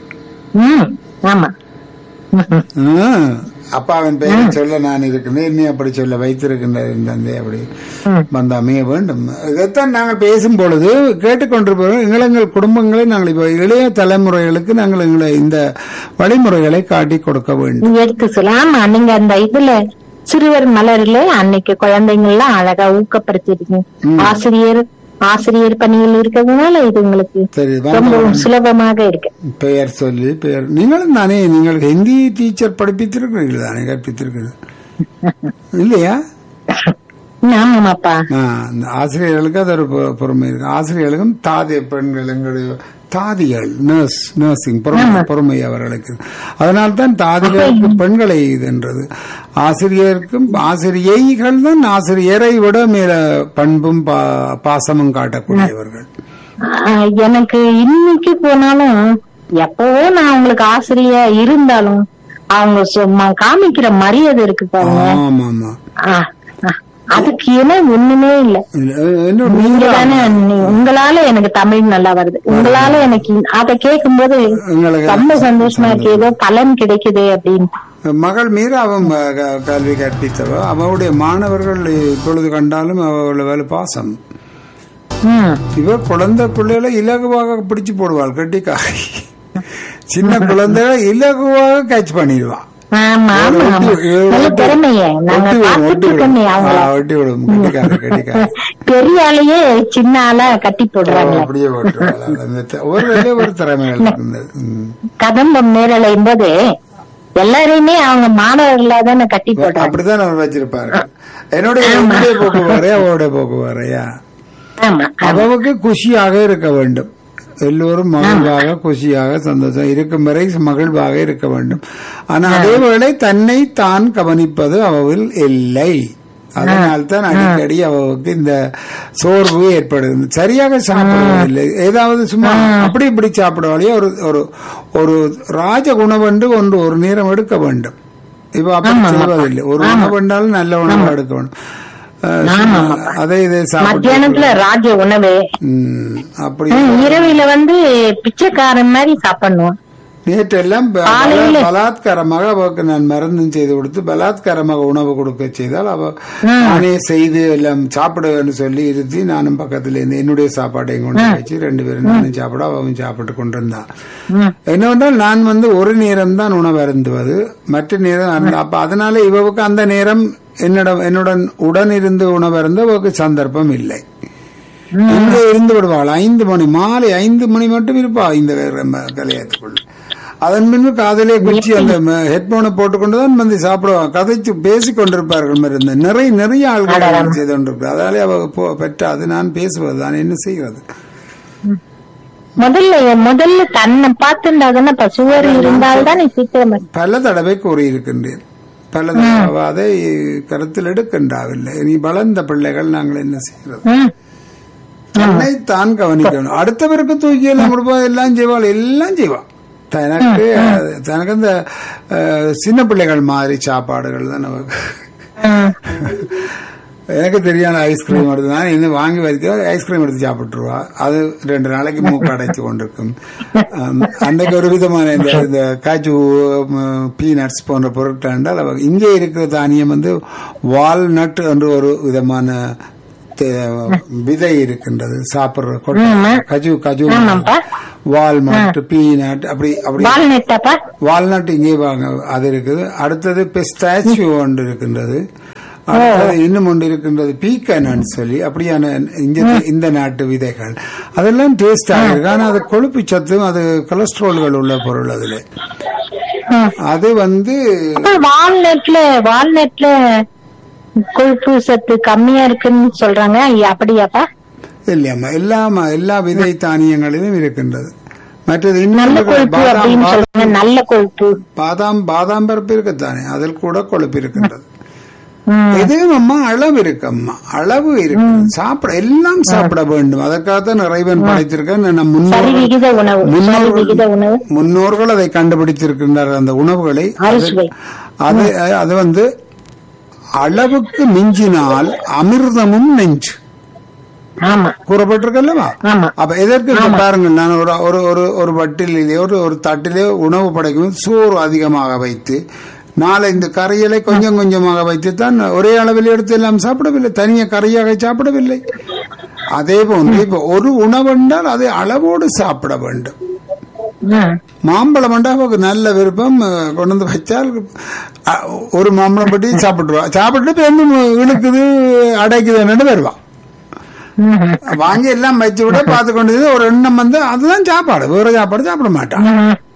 அப்பாவின் பெயரை சொல்ல நான் இருக்கிறேன், நீ அப்படி சொல்ல வைத்திருக்கின்ற தந்தை அப்படி வந்து அமைய வேண்டும். இதைத்தான் நாங்கள் பேசும் பொழுது கேட்டுக்கொண்டிருப்போம். எங்கள் குடும்பங்களை நாங்கள் இப்ப இளைய தலைமுறைகளுக்கு நாங்கள் எங்களை இந்த வழிமுறைகளை காட்டி கொடுக்க வேண்டும். எடுத்து சொல்லலாம். நீங்க அந்த இதுல சிறுவர் மலர்ல அன்னைக்கு குழந்தைங்க எல்லாம் அழகா ஊக்கப்படுத்திருக்கீங்க. ஆசிரியர் ஆசிரியர் பணியில் இருக்கிறதுனால இது உங்களுக்கு ரொம்ப சுலபமாக இருக்கு. பெயர் சொல்லி பெயர் நீங்களும் தானே, நீங்கள் ஹிந்தி டீச்சர் படிப்பித்திருக்கிறீர்கள் தானே, கற்பித்திருக்கிறது இல்லையா? ஆமாப்பா. ஆசிரியர்களுக்கு அது ஒரு பொறுமை இருக்கு. ஆசிரியர்களுக்கும் தாதிய பெண்கள் எங்களுடைய தாதிகள் நர்ஸ் நர்சிங் பொறுமை பொறுமை அவர்களுக்கு. அதனால்தான் தாதிகளுக்கு பெண்களை இதுன்றது. ஆசிரியருக்கும் ஆசிரியைகள் தான் ஆசிரியரை விட மேல பண்பும் பாசமும் காட்டக்கூடியவர்கள். எனக்கு இன்னைக்கு போனாலும் எப்பவோ நான் அவங்களுக்கு ஆசிரியா இருந்தாலும் அவங்க காமிக்கிற மரியாதை இருக்கு பாருங்க. ஆமா ஆமா, அதுக்கு ஏன்னா ஒண்ணுமே இல்ல. நீங்க தானே, உங்களால எனக்கு தமிழ் நல்லா வருது, உங்களால எனக்கு அதை கேட்கும் போது ரொம்ப சந்தோஷமா இருக்கு, ஏதோ பலன் கிடைக்குது அப்படின்னு. மகள் மீறா அவன் கல்வி கற்பித்தவ, அவளுடைய மாணவர்கள் இப்பொழுது கண்டாலும் அவளோட வேலை பாசம். இவ குழந்தை பிள்ளைகளை இலகுவாக பிடிச்சு போடுவாள், கட்டிக்காக சின்ன குழந்தைகளை இலகுவாக கேட்ச் பண்ணிடுவான். பெரிய ஆளையே சின்ன ஆளா கட்டி போடுறாங்க. அப்படியே ஒரு ஒரு திறமைகள் கதம்பம் நேரலையும் போது எல்லாரையுமே அவங்க மாணவர்களா தானே கட்டி போடுறாங்க. அப்படிதான் அவர் வச்சிருப்பாரு. என்னுடைய போக்குவாரே அவருடைய போக்குவாரையா அவருக்கு குஷியாக இருக்க வேண்டும். எல்லோரும் மகிழ்வாக குஷியாக சந்தோஷம் இருக்கும் வரை மகிழ்வாக இருக்க வேண்டும். ஆனா அதேவேளை தன்னை தான் கவனிப்பது அவள் இல்லை. அதனால்தான் அடிக்கடி அவருக்கு இந்த சோர்வு ஏற்படுது. சரியாக சாப்பிடுவதில்லை, ஏதாவது சும்மா அப்படி இப்படி சாப்பிடுவாளே. ஒரு ஒரு ஒரு ராஜ உணவென்று ஒன்று ஒரு நேரம் எடுக்க வேண்டும். இப்ப அப்படி செய்வதில்லை. ஒரு உணவு என்றாலும் நல்ல உணவு எடுக்க வேண்டும். அதே இதே மத்தியானத்துல ராஜ உணவு, அப்படி இரவில வந்து பிச்சைக்காரன் மாதிரி சாப்பிடணும். நேற்றெல்லாம் பலாத்காரமாக அவருக்கு நான் மருந்தும் செய்து கொடுத்து பலாத்காரமாக உணவு கொடுக்க செய்தால் அவ நானே செய்து எல்லாம் சாப்பிடுவேன்னு சொல்லி இருத்தி நானும் பக்கத்துல இருந்து என்னுடைய சாப்பாட்டையும் கொண்டு வச்சு ரெண்டு பேரும் நானும் சாப்பிட அவன் சாப்பிட்டு கொண்டிருந்தான். என்னவென்றால் நான் வந்து ஒரு நேரம் தான் உணவு அருந்துவது, மற்ற நேரம் அப்ப அதனால இவவுக்கு அந்த நேரம் என்னிடம் என்னுடன் உடன் இருந்து உணவு அருந்த அவருக்கு சந்தர்ப்பம் இல்லை. இங்கே இருந்து விடுவாள். ஐந்து மணி மாலை ஐந்து மணி மட்டும் இருப்பா இந்த கலையத்துக்குள்ள. அதன் பின்பு காதலே குச்சி அந்த ஹெட்போனை போட்டுக்கொண்டுதான் வந்து சாப்பிடுவாங்க. கதைச்சு பேசிக் கொண்டிருப்பார்கள். இருந்த நிறைய நிறைய ஆள்கள் செய்து கொண்டிருப்பார். அதாலே அவ பெற்றாது. நான் பேசுவது தான் என்ன செய்வது. முதல்ல முதல்ல தன்னை பார்த்துட்டாதானே பசுவர் இருந்தால்தான் சீக்கிரம். பல தடவை கூறியிருக்கின்றேன். பல தடவை அதை கருத்தில் எடுக்கின்றாவில்லை. நீ வளர்ந்த பிள்ளைகள் நாங்கள் என்ன செய்யறது. தன்னை தான் கவனிக்கணும். அடுத்தவருக்கு தூக்கி எல்லாம் கொடுப்பா, எல்லாம் செய்வாள், எல்லாம் செய்வாள். தனக்கு தனக்கு இந்த சின்ன பிள்ளைகள் மாதிரி சாப்பாடுகள் தான் நமக்கு. எனக்கு தெரியாத ஐஸ்கிரீம் எடுத்து தான் இன்னும் வாங்கி வைக்க ஐஸ்கிரீம் எடுத்து சாப்பிட்டுருவா. அது ரெண்டு நாளைக்கு மூக்கு அடைச்சு கொண்டிருக்கும். அன்றைக்கு ஒரு விதமான இந்த காஜு பீனட்ஸ் போன்ற பொருட்கள் என்றால் இங்கே இருக்கிற தானியம் வந்து வால்நட் என்று ஒரு விதமான விதை இருக்கின்றது. சாப்பிடுற கொட்டை கஜு கஜு வால்நட் பீனட் அப்படி அப்படி வால்நட் இங்கே வாங்க அது இருக்குது. அடுத்தது பிஸ்டாச்சியோ ஒன்று இருக்கின்றது. இன்னும் ஒன்று இருக்கின்றது பீக்கன் சொல்லி. அப்படியான இந்த நாட்டு விதைகள் அதெல்லாம் டேஸ்டாக இருக்கு. ஆனா அது கொழுப்பு சத்தும் அது கொலஸ்ட்ரால்கள் உள்ள பொருள். அதுல அது வந்து வால்நட்ல வால்நட்ல கொழுப்பு சத்து கம்மியா இருக்குன்னு சொல்றாங்க. அப்படியாப்பா? இல்லையாமா, எல்லா எல்லா விதை தானியங்களிலும் இருக்கின்றது. மற்றது நல்ல கொழுப்பு பாதாம் பாதாம் பருப்பு இருக்குத்தானே, அதில் கூட கொழுப்பு இருக்கின்றது. எதுவும் அம்மா அளவு இருக்கு. அம்மா அளவு இருக்கு. சாப்பிட எல்லாம் சாப்பிட வேண்டும். அதற்காகத்தான் இறைவன் படைத்திருக்கேன். முன்னோர்கள் அதை கண்டுபிடித்திருக்கின்றார் அந்த உணவுகளை. அது அது வந்து அளவுக்கு மிஞ்சினால் அமிர்தமும் நெஞ்சு கூறப்பட்டிருக்கல்லவா. அப்ப எதற்கு பாருங்கள், நான் ஒரு ஒரு ஒரு வட்டிலே ஒரு ஒரு தட்டிலே உணவு படைக்கும் சோறு அதிகமாக வைத்து நாளை இந்த கரையலை கொஞ்சம் கொஞ்சமாக வைத்துத்தான் ஒரே அளவில் எடுத்து எல்லாம் சாப்பிடவில்லை, தனிய கரையாக சாப்பிடவில்லை. அதே போன்று இப்ப ஒரு உணவு என்றால் அதை அளவோடு சாப்பிட வேண்டும். மாம்பழம் அவருக்கு நல்ல விருப்பம். கொண்டு வந்து வச்சால் ஒரு மாம்பழம் பட்டி சாப்பிட்டுருவா. சாப்பிட்டு இழுக்குது அடைக்குதுன்னு வருவான். வாங்கி எல்லாம் வச்சு விட பார்த்து கொண்டு ஒரு எண்ணம் வந்து அதுதான் சாப்பாடு, வேற சாப்பாடு சாப்பிட மாட்டான்.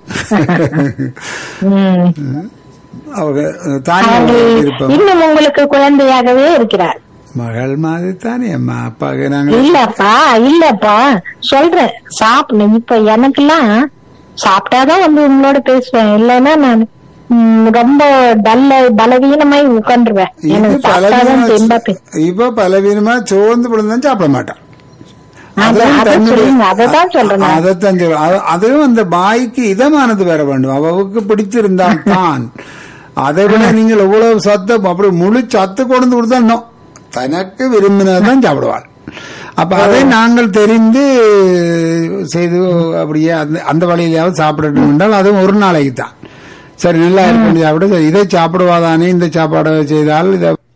அவங்க இன்னும் உங்களுக்கு குழந்தையாகவே இருக்கிறார். மகள் மாதிரி தானே அம்மா அப்பாவுக்கு நாங்க. இல்லப்பா இல்லப்பா சொல்றேன், சாப்பிடணும். இப்ப எனக்கெல்லாம் சாப்பிட்டாதான் வந்து உங்களோட பேசுவேன். இல்லைன்னா நான் ரொம்ப டல்ல பலவீனமாய் உட்காந்துருவேன். இப்ப பலவீனமா சோர்ந்து விழுந்தான் சாப்பிட மாட்டான். அதுவும் அந்த பாய்க்கு இதமானது வர வேண்டும். அவவுக்கு பிடிச்சிருந்தான் தான். அதை விட நீங்கள் எவ்வளவு சத்தம் அப்படி முழு சத்து கொண்டு கொடுத்தா தனக்கு விரும்பினதான் சாப்பிடுவாள். அப்ப அதை நாங்கள் தெரிந்து செய்து அப்படியே அந்த வழியிலாவது சாப்பிடணும் என்றால் அதுவும் ஒரு நாளைக்கு தான். சரி நல்லா இருக்கு சாப்பிட. இதை சாப்பிடுவாதானே இந்த சாப்பாடு செய்தால் இதை